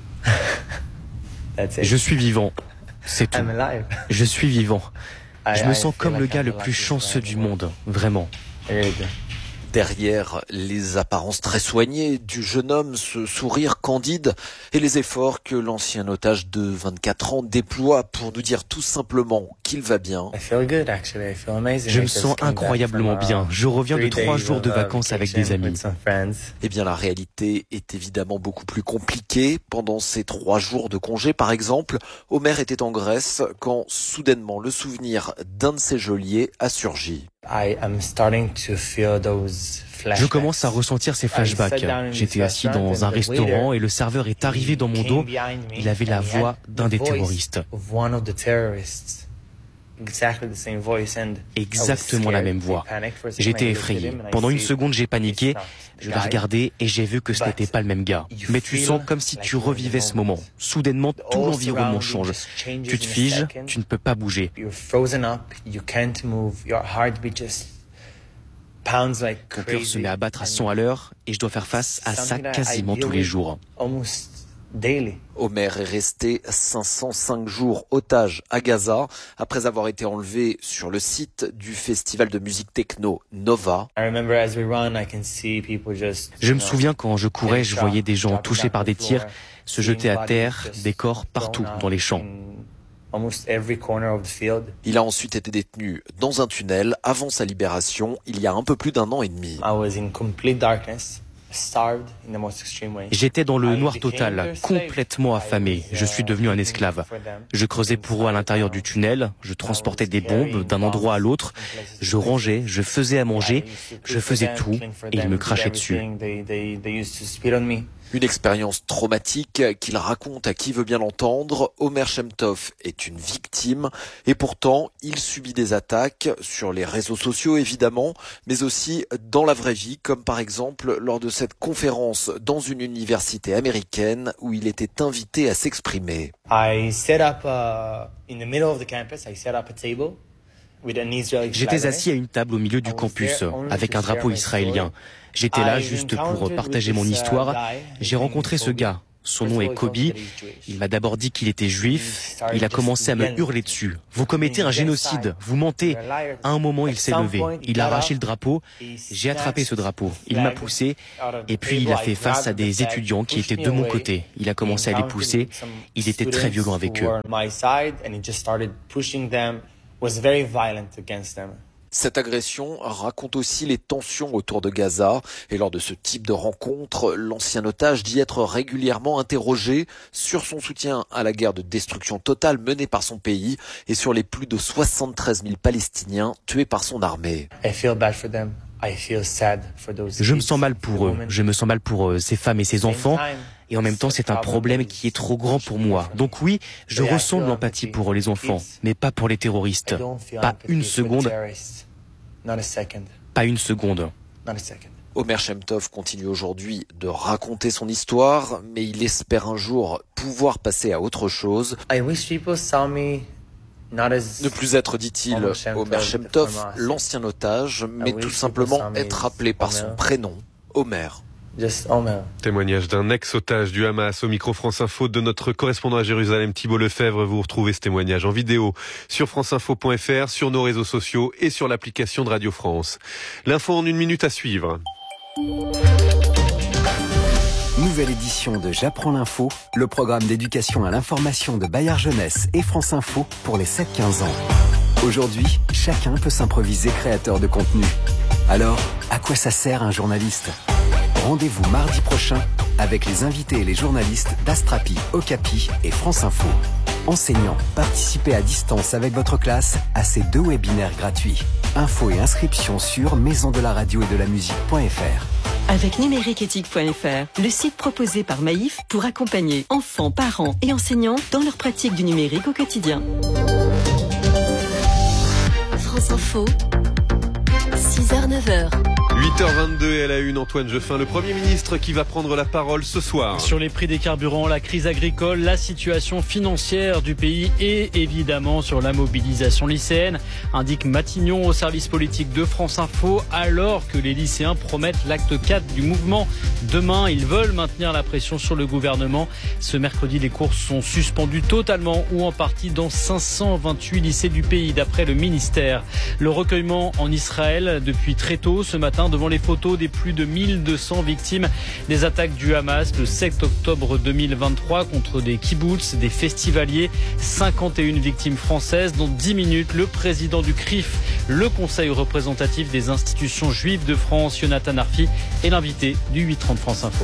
Je suis vivant. C'est tout. Je suis vivant. Je me sens comme le gars le plus chanceux du monde. Vraiment. Derrière les apparences très soignées du jeune homme, ce sourire candide et les efforts que l'ancien otage de vingt-quatre ans déploie pour nous dire tout simplement qu'il va bien. Je me sens incroyablement bien. Je reviens de trois jours de vacances avec des amis. Eh bien, la réalité est évidemment beaucoup plus compliquée. Pendant ces trois jours de congé, par exemple, Omer était en Grèce quand soudainement le souvenir d'un de ses geôliers a surgi. Je commence à ressentir ces flashbacks. J'étais assis dans un restaurant et le serveur est arrivé dans mon dos. Il avait la voix d'un des terroristes. Exactement la même voix. J'étais effrayé. Pendant une seconde, j'ai paniqué. Je l'ai regardé et j'ai vu que ce n'était pas le même gars. Mais tu sens comme si tu revivais ce moment. Soudainement, tout l'environnement change. Tu te figes, tu ne peux pas bouger. Mon cœur se met à battre à cent à l'heure et je dois faire face à ça quasiment tous les jours. Omer est resté cinq cent cinq jours otage à Gaza après avoir été enlevé sur le site du festival de musique techno Nova. Je me souviens quand je courais, je voyais des gens touchés par des tirs, se jeter à terre, des corps partout dans les champs. Il a ensuite été détenu dans un tunnel avant sa libération il y a un peu plus d'un an et demi. J'étais dans le noir total, complètement affamé. Je suis devenu un esclave. Je creusais pour eux à l'intérieur du tunnel, je transportais des bombes d'un endroit à l'autre, je rangeais, je faisais à manger, je faisais tout et ils me crachaient dessus. Une expérience traumatique qu'il raconte à qui veut bien l'entendre. Omer Shem Tov est une victime et pourtant il subit des attaques sur les réseaux sociaux évidemment, mais aussi dans la vraie vie, comme par exemple lors de cette conférence dans une université américaine où il était invité à s'exprimer. J'étais assis à une table au milieu du campus avec un drapeau israélien. J'étais là juste pour partager mon histoire. J'ai rencontré ce gars. Son nom est Kobe. Il m'a d'abord dit qu'il était juif. Il a commencé à me hurler dessus. Vous commettez un génocide. Vous mentez. À un moment, il s'est levé. Il a arraché le drapeau. J'ai attrapé ce drapeau. Il m'a poussé. Et puis, il a fait face à des étudiants qui étaient de mon côté. Il a commencé à les pousser. Il était très violent avec eux. Cette agression raconte aussi les tensions autour de Gaza et lors de ce type de rencontre, l'ancien otage dit être régulièrement interrogé sur son soutien à la guerre de destruction totale menée par son pays et sur les plus de soixante-treize mille Palestiniens tués par son armée. Je me sens mal pour eux, je me sens mal pour eux, ces femmes et ces enfants. Et en même temps, c'est un problème qui est trop grand pour moi. Donc oui, je ressens de l'empathie pour les enfants, mais pas pour les terroristes. Pas une seconde. Pas une seconde. Omer Shem Tov continue aujourd'hui de raconter son histoire, mais il espère un jour pouvoir passer à autre chose. Ne plus être, dit-il, Omer Shem Tov, l'ancien otage, mais tout simplement être appelé par son prénom, Omer. Témoignage d'un ex-otage du Hamas au micro France Info de notre correspondant à Jérusalem, Thibault Lefebvre. Vous retrouvez ce témoignage en vidéo sur franceinfo point fr, sur nos réseaux sociaux et sur l'application de Radio France. L'info en une minute à suivre. Nouvelle édition de J'apprends l'info, le programme d'éducation à l'information de Bayard Jeunesse et France Info pour les sept quinze ans. Aujourd'hui, chacun peut s'improviser créateur de contenu. Alors, à quoi ça sert un journaliste ? Rendez-vous mardi prochain avec les invités et les journalistes d'Astrapi, Okapi et France Info. Enseignants, participez à distance avec votre classe à ces deux webinaires gratuits. Infos et inscriptions sur maison de la radio et de la musique point fr. Avec numériqueéthique point fr, le site proposé par Maïf pour accompagner enfants, parents et enseignants dans leur pratique du numérique au quotidien. France Info, six heures neuf heures. huit heures vingt-deux et à la une, Antoine Jeufin, le Premier ministre qui va prendre la parole ce soir. Sur les prix des carburants, la crise agricole, la situation financière du pays et évidemment sur la mobilisation lycéenne, indique Matignon au service politique de France Info, alors que les lycéens promettent l'acte quatre du mouvement. Demain, ils veulent maintenir la pression sur le gouvernement. Ce mercredi, les cours sont suspendus totalement ou en partie dans cinq cent vingt-huit lycées du pays, d'après le ministère. Le recueillement en Israël depuis très tôt ce matin, devant les photos des plus de mille deux cents victimes des attaques du Hamas le sept octobre deux mille vingt-trois contre des kibboutz, des festivaliers, cinquante et une victimes françaises. Dans dix minutes, le président du C R I F, le Conseil représentatif des institutions juives de France, Jonathan Arfi, est l'invité du huit trente France Info.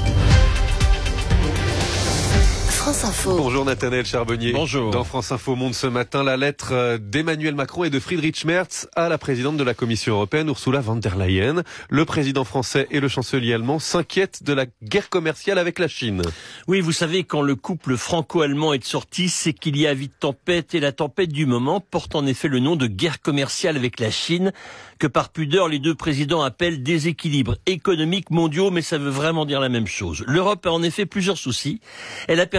France Info. Bonjour Nathanaël Charbonnier. Bonjour. Dans France Info Monde ce matin, la lettre d'Emmanuel Macron et de Friedrich Merz à la présidente de la Commission européenne, Ursula von der Leyen. Le président français et le chancelier allemand s'inquiètent de la guerre commerciale avec la Chine. Oui, vous savez, quand le couple franco-allemand est sorti, c'est qu'il y a vite tempête, et la tempête du moment porte en effet le nom de guerre commerciale avec la Chine, que par pudeur les deux présidents appellent déséquilibres économiques mondiaux, mais ça veut vraiment dire la même chose. L'Europe a en effet plusieurs soucis. Elle a perdu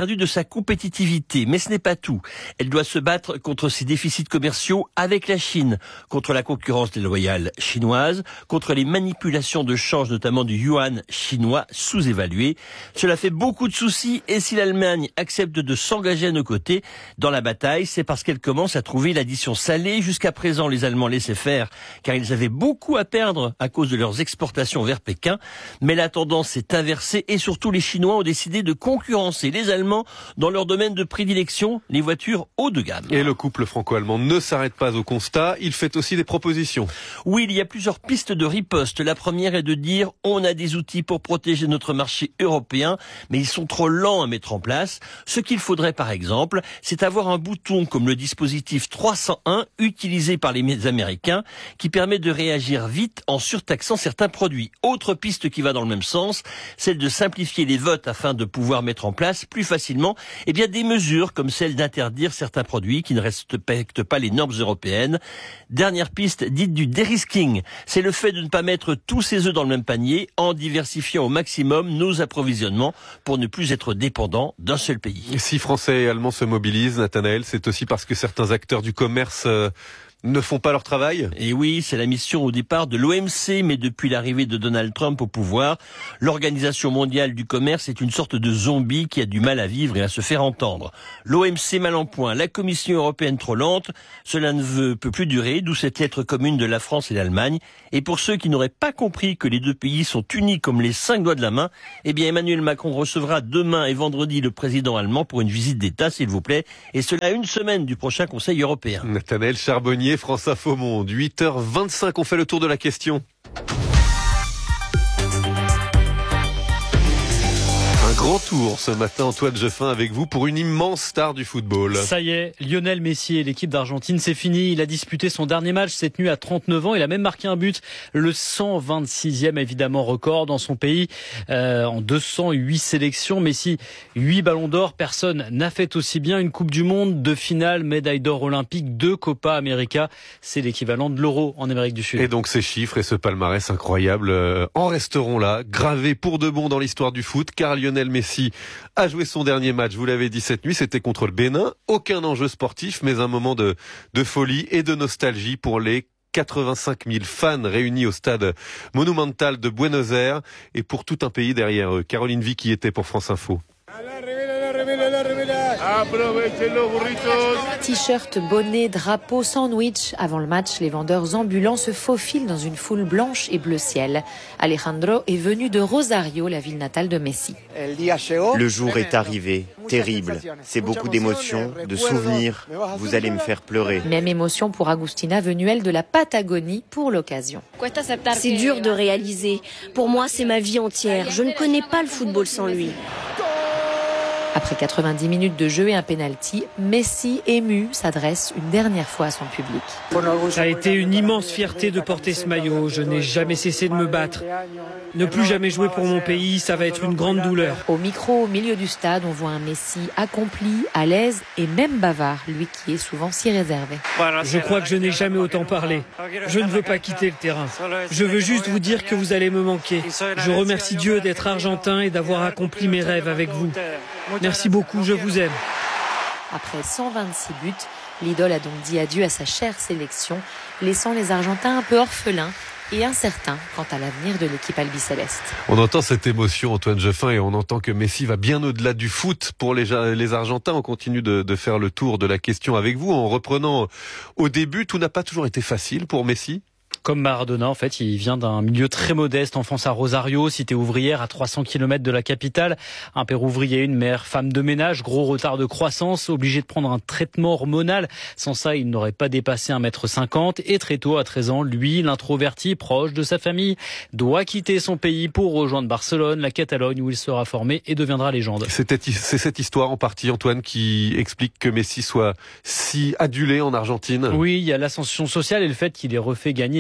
perdu de sa compétitivité. Mais ce n'est pas tout. Elle doit se battre contre ses déficits commerciaux avec la Chine, contre la concurrence déloyale chinoise, contre les manipulations de change, notamment du yuan chinois sous-évalué. Cela fait beaucoup de soucis et si l'Allemagne accepte de s'engager à nos côtés dans la bataille, c'est parce qu'elle commence à trouver l'addition salée. Jusqu'à présent, les Allemands laissaient faire car ils avaient beaucoup à perdre à cause de leurs exportations vers Pékin. Mais la tendance s'est inversée et surtout les Chinois ont décidé de concurrencer les Allemands dans leur domaine de prédilection, les voitures haut de gamme. Et le couple franco-allemand ne s'arrête pas au constat, il fait aussi des propositions. Oui, il y a plusieurs pistes de riposte. La première est de dire on a des outils pour protéger notre marché européen, mais ils sont trop lents à mettre en place. Ce qu'il faudrait par exemple, c'est avoir un bouton comme le dispositif trois cent un utilisé par les Américains qui permet de réagir vite en surtaxant certains produits. Autre piste qui va dans le même sens, celle de simplifier les votes afin de pouvoir mettre en place plus facilement eh bien, des mesures comme celle d'interdire certains produits qui ne respectent pas les normes européennes. Dernière piste dite du dérisking, c'est le fait de ne pas mettre tous ses œufs dans le même panier en diversifiant au maximum nos approvisionnements pour ne plus être dépendants d'un seul pays. Si Français et Allemands se mobilisent, Nathanaël, c'est aussi parce que certains acteurs du commerce euh, ne font pas leur travail. Et oui, c'est la mission au départ de l'O M C, mais depuis l'arrivée de Donald Trump au pouvoir, l'Organisation mondiale du commerce est une sorte de zombie qui a du mal à vivre et à se faire entendre. L'O M C mal en point, la Commission européenne trop lente, cela ne veut, peut plus durer, d'où cette lettre commune de la France et l'Allemagne. Et pour ceux qui n'auraient pas compris que les deux pays sont unis comme les cinq doigts de la main, eh bien Emmanuel Macron recevra demain et vendredi le président allemand pour une visite d'État, s'il vous plaît, et cela à une semaine du prochain Conseil européen. Nathanaël Charbonnier, France Info Monde, huit heures vingt-cinq, on fait le tour de la question. Un grand tour ce matin, Antoine Jeffin avec vous pour une immense star du football. Ça y est, Lionel Messi et l'équipe d'Argentine, c'est fini. Il a disputé son dernier match cette nuit à trente-neuf ans. Il a même marqué un but, le cent vingt-sixième évidemment record dans son pays, euh, en deux cent huit sélections. Messi, huit ballons d'or. Personne n'a fait aussi bien. Une Coupe du Monde, deux finales, médaille d'or olympique, deux Copa América. C'est l'équivalent de l'Euro en Amérique du Sud. Et donc ces chiffres et ce palmarès incroyable euh, en resteront là, gravés pour de bon dans l'histoire du foot, car Lionel Messi a joué son dernier match, vous l'avez dit cette nuit, c'était contre le Bénin. Aucun enjeu sportif, mais un moment de, de folie et de nostalgie pour les quatre-vingt-cinq mille fans réunis au stade Monumental de Buenos Aires et pour tout un pays derrière eux. Caroline Vic qui était pour France Info. T-shirt, bonnet, drapeau, sandwich. Avant le match, les vendeurs ambulants se faufilent dans une foule blanche et bleu ciel. Alejandro est venu de Rosario, la ville natale de Messi. Le jour est arrivé, terrible. C'est beaucoup d'émotions, de souvenirs. Vous allez me faire pleurer. Même émotion pour Agustina, venue elle de la Patagonie pour l'occasion. C'est dur de réaliser. Pour moi, c'est ma vie entière. Je ne connais pas le football sans lui. Après quatre-vingt-dix minutes de jeu et un penalty, Messi, ému, s'adresse une dernière fois à son public. Ça a été une immense fierté de porter ce maillot. Je n'ai jamais cessé de me battre. Ne plus jamais jouer pour mon pays, ça va être une grande douleur. Au micro, au milieu du stade, on voit un Messi accompli, à l'aise et même bavard, lui qui est souvent si réservé. Je crois que je n'ai jamais autant parlé. Je ne veux pas quitter le terrain. Je veux juste vous dire que vous allez me manquer. Je remercie Dieu d'être argentin et d'avoir accompli mes rêves avec vous. Merci beaucoup, je vous aime. Après cent vingt-six buts, l'idole a donc dit adieu à sa chère sélection, laissant les Argentins un peu orphelins et incertains quant à l'avenir de l'équipe albicéleste. On entend cette émotion, Antoine Jeffin, et on entend que Messi va bien au-delà du foot pour les, les Argentins. On continue de, de faire le tour de la question avec vous en reprenant au début. Tout n'a pas toujours été facile pour Messi. Comme Maradona, en fait, il vient d'un milieu très modeste, enfance à Rosario, cité ouvrière à trois cents kilomètres de la capitale. Un père ouvrier, une mère femme de ménage, gros retard de croissance, obligé de prendre un traitement hormonal. Sans ça, il n'aurait pas dépassé un mètre cinquante. Et très tôt, à treize ans, lui, l'introverti, proche de sa famille, doit quitter son pays pour rejoindre Barcelone, la Catalogne, où il sera formé et deviendra légende. C'est cette histoire en partie, Antoine, qui explique que Messi soit si adulé en Argentine. Oui, il y a l'ascension sociale et le fait qu'il ait refait gagner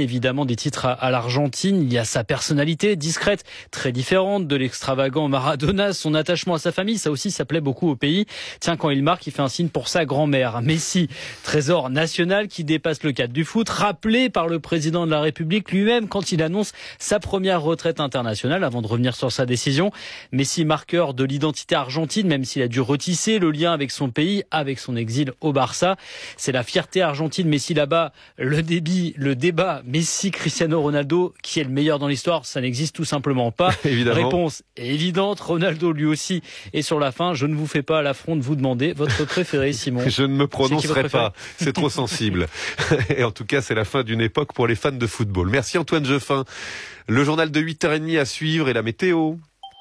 évidemment des titres à, à l'Argentine. Il y a sa personnalité discrète, très différente de l'extravagant Maradona, son attachement à sa famille, ça aussi ça plaît beaucoup au pays. Tiens, quand il marque, il fait un signe pour sa grand-mère. Messi, trésor national qui dépasse le cadre du foot, rappelé par le président de la République lui-même quand il annonce sa première retraite internationale avant de revenir sur sa décision. Messi, marqueur de l'identité argentine, même s'il a dû retisser le lien avec son pays, avec son exil au Barça. C'est la fierté argentine. Messi là-bas, le débit, le débat Messi-Cristiano Ronaldo, qui est le meilleur dans l'histoire, ça n'existe tout simplement pas. Évidemment. Réponse évidente, Ronaldo lui aussi. Et sur la fin, je ne vous fais pas l'affront de vous demander votre préféré, Simon. Je ne me prononcerai pas, c'est trop sensible. Et en tout cas, c'est la fin d'une époque pour les fans de football. Merci Antoine Jeffin. Le journal de huit heures trente à suivre et la météo.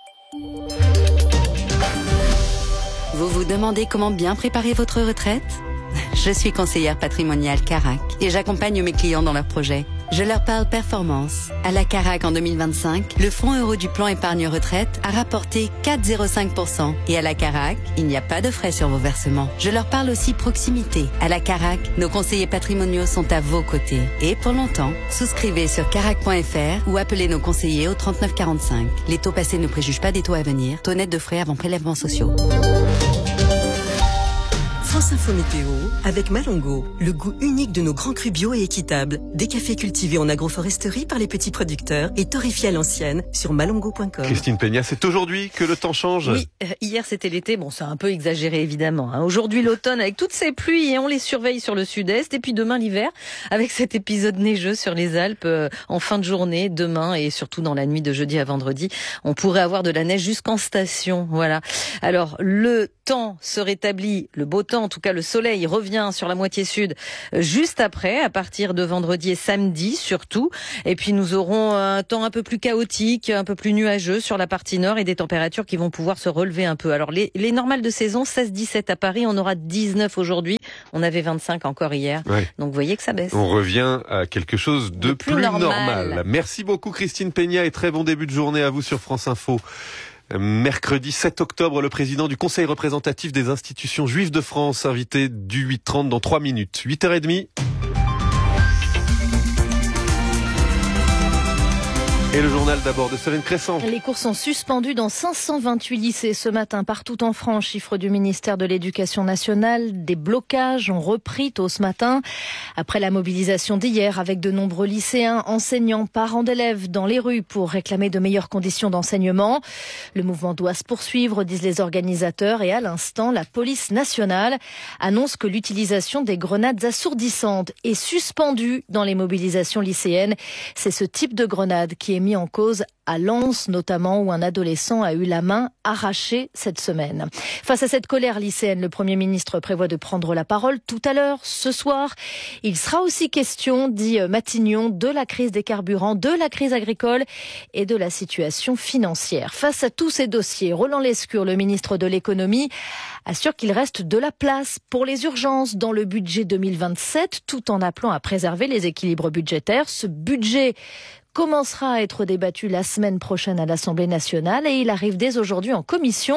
Vous vous demandez comment bien préparer votre retraite ? Je suis conseillère patrimoniale Carac et j'accompagne mes clients dans leurs projets. Je leur parle performance. À la Carac en deux mille vingt-cinq, le fonds euro du plan épargne retraite a rapporté quatre virgule zéro cinq pour cent. Et à la Carac, il n'y a pas de frais sur vos versements. Je leur parle aussi proximité. À la Carac, nos conseillers patrimoniaux sont à vos côtés. Et pour longtemps, souscrivez sur carac point f r ou appelez nos conseillers au trente-neuf quarante-cinq. Les taux passés ne préjugent pas des taux à venir. Taux net de frais avant prélèvements sociaux. France Info Météo avec Malongo, le goût unique de nos grands crus bio et équitables. Des cafés cultivés en agroforesterie par les petits producteurs et torréfiés à l'ancienne sur malongo point com. Christine Peña, c'est aujourd'hui que le temps change. Oui, euh, hier c'était l'été, bon c'est un peu exagéré évidemment. Hein. Aujourd'hui l'automne avec toutes ces pluies et on les surveille sur le sud-est. Et puis demain l'hiver avec cet épisode neigeux sur les Alpes euh, en fin de journée, demain et surtout dans la nuit de jeudi à vendredi. On pourrait avoir de la neige jusqu'en station. Voilà. Alors le temps se rétablit, le beau temps, en tout cas le soleil revient sur la moitié sud juste après, à partir de vendredi et samedi surtout. Et puis nous aurons un temps un peu plus chaotique, un peu plus nuageux sur la partie nord et des températures qui vont pouvoir se relever un peu. Alors les, les normales de saison, seize dix-sept à Paris, on aura dix-neuf aujourd'hui, on avait vingt-cinq encore hier. Ouais. Donc vous voyez que ça baisse. On revient à quelque chose de, de plus, plus normal. normal. Merci beaucoup Christine Peña et très bon début de journée à vous sur France Info. Mercredi sept octobre, le président du Conseil représentatif des institutions juives de France, invité du huit trente dans trois minutes. huit heures trente. Et le journal d'abord de Céline Crescent. Les cours sont suspendus dans cinq cent vingt-huit lycées ce matin partout en France. Chiffre du ministère de l'Éducation nationale. Des blocages ont repris tôt ce matin. Après la mobilisation d'hier avec de nombreux lycéens, enseignants, parents d'élèves dans les rues pour réclamer de meilleures conditions d'enseignement. Le mouvement doit se poursuivre, disent les organisateurs. Et à l'instant, la police nationale annonce que l'utilisation des grenades assourdissantes est suspendue dans les mobilisations lycéennes. C'est ce type de grenade qui est mis en cause à Lens, notamment, où un adolescent a eu la main arrachée cette semaine. Face à cette colère lycéenne, le Premier ministre prévoit de prendre la parole tout à l'heure, ce soir. Il sera aussi question, dit Matignon, de la crise des carburants, de la crise agricole et de la situation financière. Face à tous ces dossiers, Roland Lescure, le ministre de l'économie, assure qu'il reste de la place pour les urgences dans le budget deux mille vingt-sept, tout en appelant à préserver les équilibres budgétaires. Ce budget commencera à être débattu la semaine prochaine à l'Assemblée nationale et il arrive dès aujourd'hui en commission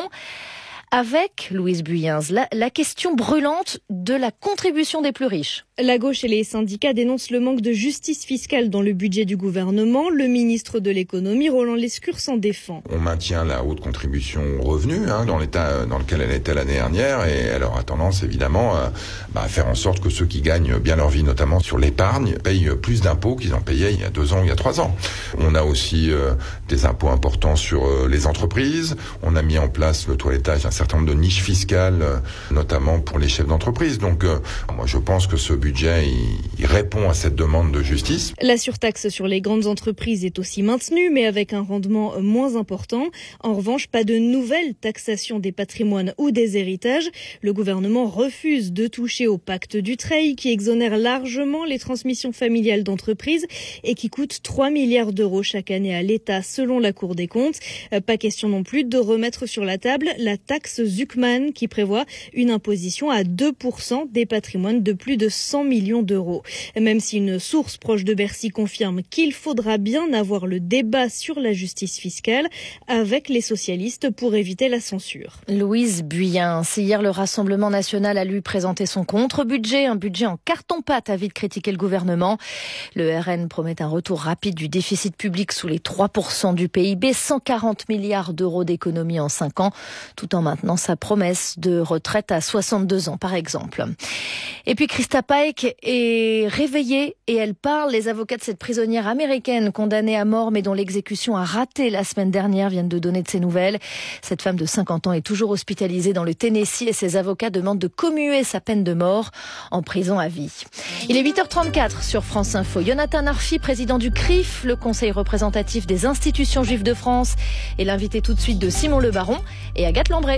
avec, Louise Buyens, la, la question brûlante de la contribution des plus riches. La gauche et les syndicats dénoncent le manque de justice fiscale dans le budget du gouvernement. Le ministre de l'économie, Roland Lescure, s'en défend. On maintient la haute contribution aux revenus hein, dans l'état dans lequel elle était l'année dernière et elle aura tendance évidemment à, bah, à faire en sorte que ceux qui gagnent bien leur vie, notamment sur l'épargne, payent plus d'impôts qu'ils en payaient il y a deux ans, il y a trois ans. On a aussi euh, des impôts importants sur euh, les entreprises. On a mis en place le toilettage d'un certain nombre de niches fiscales, euh, notamment pour les chefs d'entreprise. Donc euh, moi je pense que ce budget il, il répond à cette demande de justice. La surtaxe sur les grandes entreprises est aussi maintenue, mais avec un rendement moins important. En revanche, pas de nouvelle taxation des patrimoines ou des héritages. Le gouvernement refuse de toucher au pacte Dutreil qui exonère largement les transmissions familiales d'entreprises et qui coûte trois milliards d'euros chaque année à l'État selon la Cour des comptes. Pas question non plus de remettre sur la table la taxe Zuckman qui prévoit une imposition à deux pour cent des patrimoines de plus de cent cent millions d'euros. Même si une source proche de Bercy confirme qu'il faudra bien avoir le débat sur la justice fiscale avec les socialistes pour éviter la censure. Louise Buyen, c'est hier le Rassemblement national a lui présenté son contre-budget, un budget en carton-pâte a vite critiqué le gouvernement. Le R N promet un retour rapide du déficit public sous les trois pour cent du P I B, cent quarante milliards d'euros d'économie en cinq ans, tout en maintenant sa promesse de retraite à soixante-deux ans par exemple. Et puis Christa Pike est réveillée et elle parle. Les avocats de cette prisonnière américaine condamnée à mort mais dont l'exécution a raté la semaine dernière viennent de donner de ses nouvelles. Cette femme de cinquante ans est toujours hospitalisée dans le Tennessee et ses avocats demandent de commuer sa peine de mort en prison à vie. Il est huit heures trente-quatre sur France Info. Jonathan Arfi, président du C R I F, le conseil représentatif des institutions juives de France, est l'invité tout de suite de Simon Le Baron et Agathe Lambré.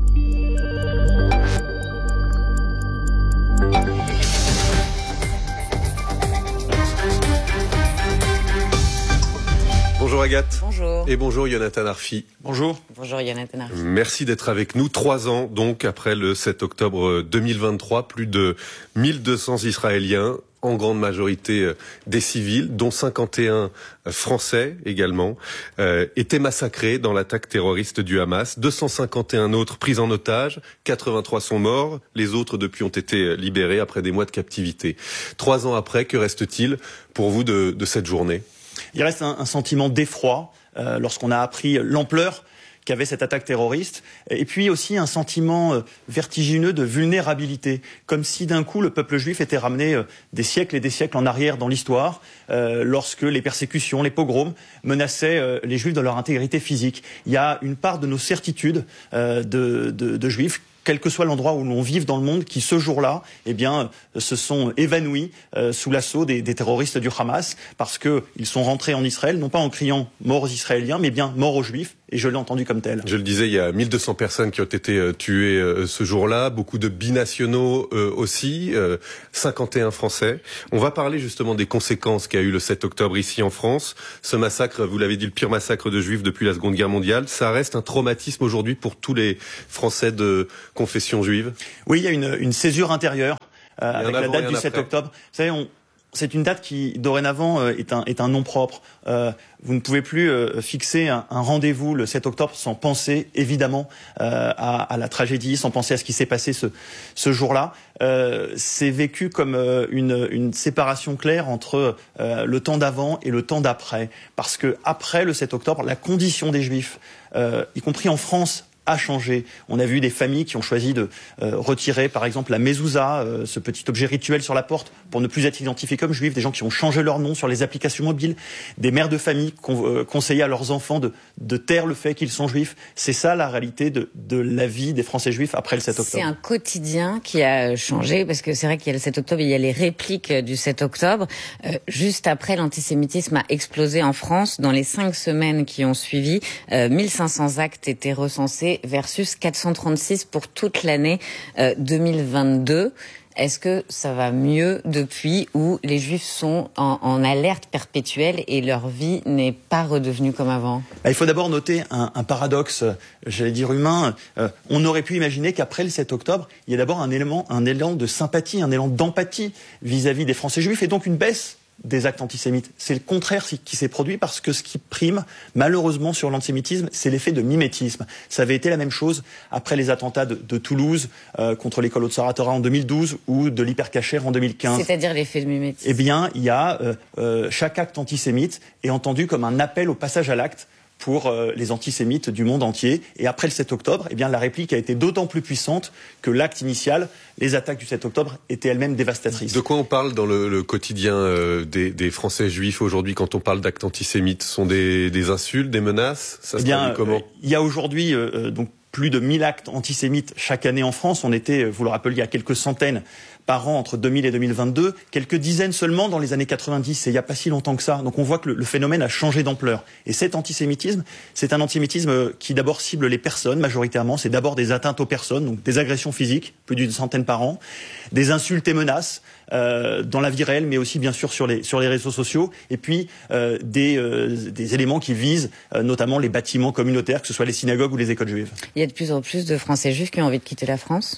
Bonjour Agathe. Bonjour. Et bonjour Jonathan Arfi. Bonjour. Bonjour Jonathan Arfi. Merci d'être avec nous. Trois ans donc après le sept octobre deux mille vingt-trois, plus de mille deux cents Israéliens, en grande majorité des civils, dont cinquante et un Français également, euh, étaient massacrés dans l'attaque terroriste du Hamas. deux cent cinquante et un autres pris en otage, quatre-vingt-trois sont morts, les autres depuis ont été libérés après des mois de captivité. Trois ans après, que reste-t-il pour vous de, de cette journée ? Il reste un, un sentiment d'effroi euh, lorsqu'on a appris l'ampleur qu'avait cette attaque terroriste, et puis aussi un sentiment euh, vertigineux de vulnérabilité, comme si d'un coup le peuple juif était ramené euh, des siècles et des siècles en arrière dans l'histoire, euh, lorsque les persécutions, les pogroms menaçaient euh, les juifs dans leur intégrité physique. Il y a une part de nos certitudes euh, de, de, de juifs, quel que soit l'endroit où l'on vive dans le monde, qui ce jour-là, eh bien, se sont évanouis euh, sous l'assaut des, des terroristes du Hamas, parce que ils sont rentrés en Israël, non pas en criant mort aux Israéliens, mais bien mort aux Juifs. Et je l'ai entendu comme tel. Je le disais, il y a mille deux cents personnes qui ont été euh, tuées euh, ce jour-là, beaucoup de binationaux euh, aussi, euh, cinquante et un Français. On va parler justement des conséquences qu'a eu le sept octobre ici en France. Ce massacre, vous l'avez dit, le pire massacre de Juifs depuis la Seconde Guerre mondiale, ça reste un traumatisme aujourd'hui pour tous les Français de confession juive. Oui, il y a une, une césure intérieure euh, avec la date du sept octobre. Vous savez, on... c'est une date qui, dorénavant, euh, est un, est un nom propre. Euh, vous ne pouvez plus euh, fixer un, un rendez-vous le sept octobre sans penser, évidemment, euh, à, à la tragédie, sans penser à ce qui s'est passé ce, ce jour-là. Euh, c'est vécu comme euh, une, une séparation claire entre euh, le temps d'avant et le temps d'après. Parce que après le sept octobre, la condition des Juifs, euh, y compris en France, a changé. On a vu des familles qui ont choisi de euh, retirer, par exemple, la mezouza, euh, ce petit objet rituel sur la porte, pour ne plus être identifiés comme juifs, des gens qui ont changé leur nom sur les applications mobiles, des mères de famille qui ont euh, conseillé à leurs enfants de, de taire le fait qu'ils sont juifs. C'est ça la réalité de, de la vie des Français juifs après le sept octobre. C'est un quotidien qui a changé, parce que c'est vrai qu'il y a le sept octobre, il y a les répliques du sept octobre. Euh, juste après, l'antisémitisme a explosé en France. Dans les cinq semaines qui ont suivi, euh, mille cinq cents actes étaient recensés versus quatre cent trente-six pour toute l'année euh, deux mille vingt-deux. Est-ce que ça va mieux depuis, où les Juifs sont en, en alerte perpétuelle et leur vie n'est pas redevenue comme avant ? Il faut d'abord noter un, un paradoxe, j'allais dire humain. Euh, on aurait pu imaginer qu'après le sept octobre, il y a d'abord un élément, un élan de sympathie, un élan d'empathie vis-à-vis des Français juifs, et donc une baisse des actes antisémites. C'est le contraire qui s'est produit, parce que ce qui prime, malheureusement, sur l'antisémitisme, c'est l'effet de mimétisme. Ça avait été la même chose après les attentats de, de Toulouse euh, contre l'école Haute-Sarah Torah en deux mille douze ou de l'Hypercacher en deux mille quinze. C'est-à-dire l'effet de mimétisme. Eh bien, il y a euh, euh, chaque acte antisémite est entendu comme un appel au passage à l'acte pour euh, les antisémites du monde entier. Et après le sept octobre, eh bien, la réplique a été d'autant plus puissante que l'acte initial, les attaques du sept octobre, étaient elles-mêmes dévastatrices. De quoi on parle dans le, le quotidien euh, des, des Français juifs aujourd'hui quand on parle d'actes antisémites ? Ce sont des, des insultes, des menaces ? Ça se eh bien, traduit comment ? Il y a aujourd'hui euh, donc plus de mille actes antisémites chaque année en France. On était, vous le rappeliez, à quelques centaines par an entre deux mille et deux mille vingt-deux, quelques dizaines seulement dans les années quatre-vingt-dix, et il n'y a pas si longtemps que ça. Donc on voit que le, le phénomène a changé d'ampleur. Et cet antisémitisme, c'est un antisémitisme qui d'abord cible les personnes, majoritairement. C'est d'abord des atteintes aux personnes, donc des agressions physiques, plus d'une centaine par an, des insultes et menaces euh, dans la vie réelle, mais aussi bien sûr sur les, sur les réseaux sociaux, et puis euh, des, euh, des éléments qui visent euh, notamment les bâtiments communautaires, que ce soit les synagogues ou les écoles juives. Il y a de plus en plus de Français juifs qui ont envie de quitter la France ?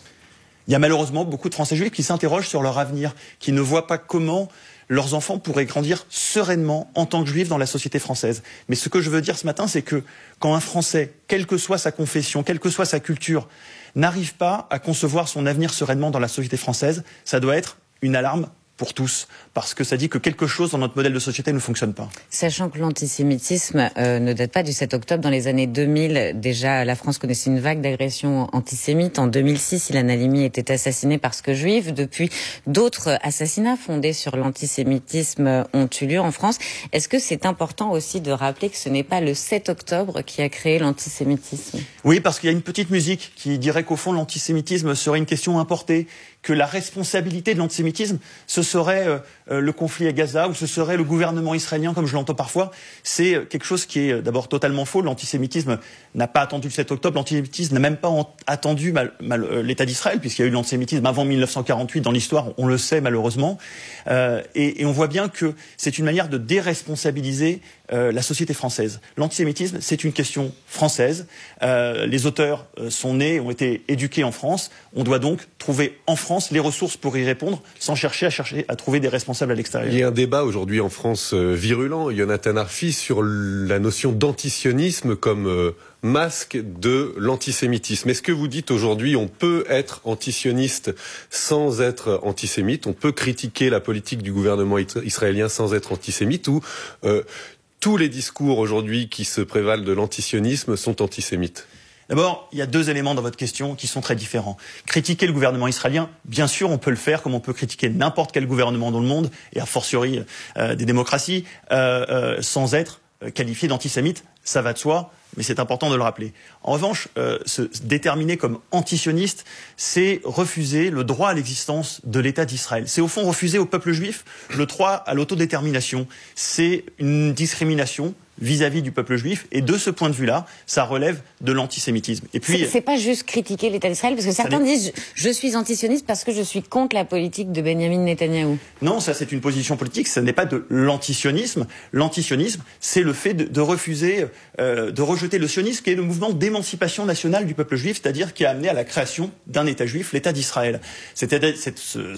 Il y a malheureusement beaucoup de Français juifs qui s'interrogent sur leur avenir, qui ne voient pas comment leurs enfants pourraient grandir sereinement en tant que juifs dans la société française. Mais ce que je veux dire ce matin, c'est que quand un Français, quelle que soit sa confession, quelle que soit sa culture, n'arrive pas à concevoir son avenir sereinement dans la société française, ça doit être une alarme pour tous, parce que ça dit que quelque chose dans notre modèle de société ne fonctionne pas. Sachant que l'antisémitisme euh, ne date pas du sept octobre, dans les années deux mille, déjà la France connaissait une vague d'agressions antisémites. En deux mille six, Ilan Halimi était assassiné parce que juif. Depuis, d'autres assassinats fondés sur l'antisémitisme ont eu lieu en France. Est-ce que c'est important aussi de rappeler que ce n'est pas le sept octobre qui a créé l'antisémitisme? Oui, parce qu'il y a une petite musique qui dirait qu'au fond l'antisémitisme serait une question importée, que la responsabilité de l'antisémitisme, ce serait euh, le conflit à Gaza ou ce serait le gouvernement israélien, comme je l'entends parfois. C'est quelque chose qui est d'abord totalement faux. L'antisémitisme n'a pas attendu le sept octobre. L'antisémitisme n'a même pas attendu mal, mal, euh, l'État d'Israël, puisqu'il y a eu l'antisémitisme avant mille neuf cent quarante-huit dans l'histoire, on le sait malheureusement. Euh, et, et on voit bien que c'est une manière de déresponsabiliser euh, la société française. L'antisémitisme, c'est une question française. Euh, les auteurs euh, sont nés, ont été éduqués en France. On doit donc trouver en France les ressources pour y répondre, sans chercher à chercher à trouver des responsables à l'extérieur. Il y a un débat aujourd'hui en France euh, virulent, Yonatan Arfi, sur la notion d'antisionisme comme euh, masque de l'antisémitisme. Est-ce que vous dites aujourd'hui on peut être antisioniste sans être antisémite, on peut critiquer la politique du gouvernement israélien sans être antisémite, ou euh, tous les discours aujourd'hui qui se prévalent de l'antisionisme sont antisémites? D'abord, il y a deux éléments dans votre question qui sont très différents. Critiquer le gouvernement israélien, bien sûr, on peut le faire comme on peut critiquer n'importe quel gouvernement dans le monde, et a fortiori euh, des démocraties, euh, euh, sans être qualifié d'antisémite, ça va de soi, mais c'est important de le rappeler. En revanche, euh, se déterminer comme antisioniste, c'est refuser le droit à l'existence de l'État d'Israël. C'est au fond refuser au peuple juif le droit à l'autodétermination. C'est une discrimination vis-à-vis du peuple juif, et de ce point de vue-là, ça relève de l'antisémitisme. Et puis, c'est pas juste critiquer l'État d'Israël, parce que certains disent je suis antisioniste parce que je suis contre la politique de Benjamin Netanyahou. Non, ça c'est une position politique, ça n'est pas de l'antisionisme. L'antisionisme, c'est le fait de, de refuser, euh, de rejeter le sionisme, qui est le mouvement d'émancipation nationale du peuple juif, c'est-à-dire qui a amené à la création d'un État juif, l'État d'Israël. C'était cette, ce,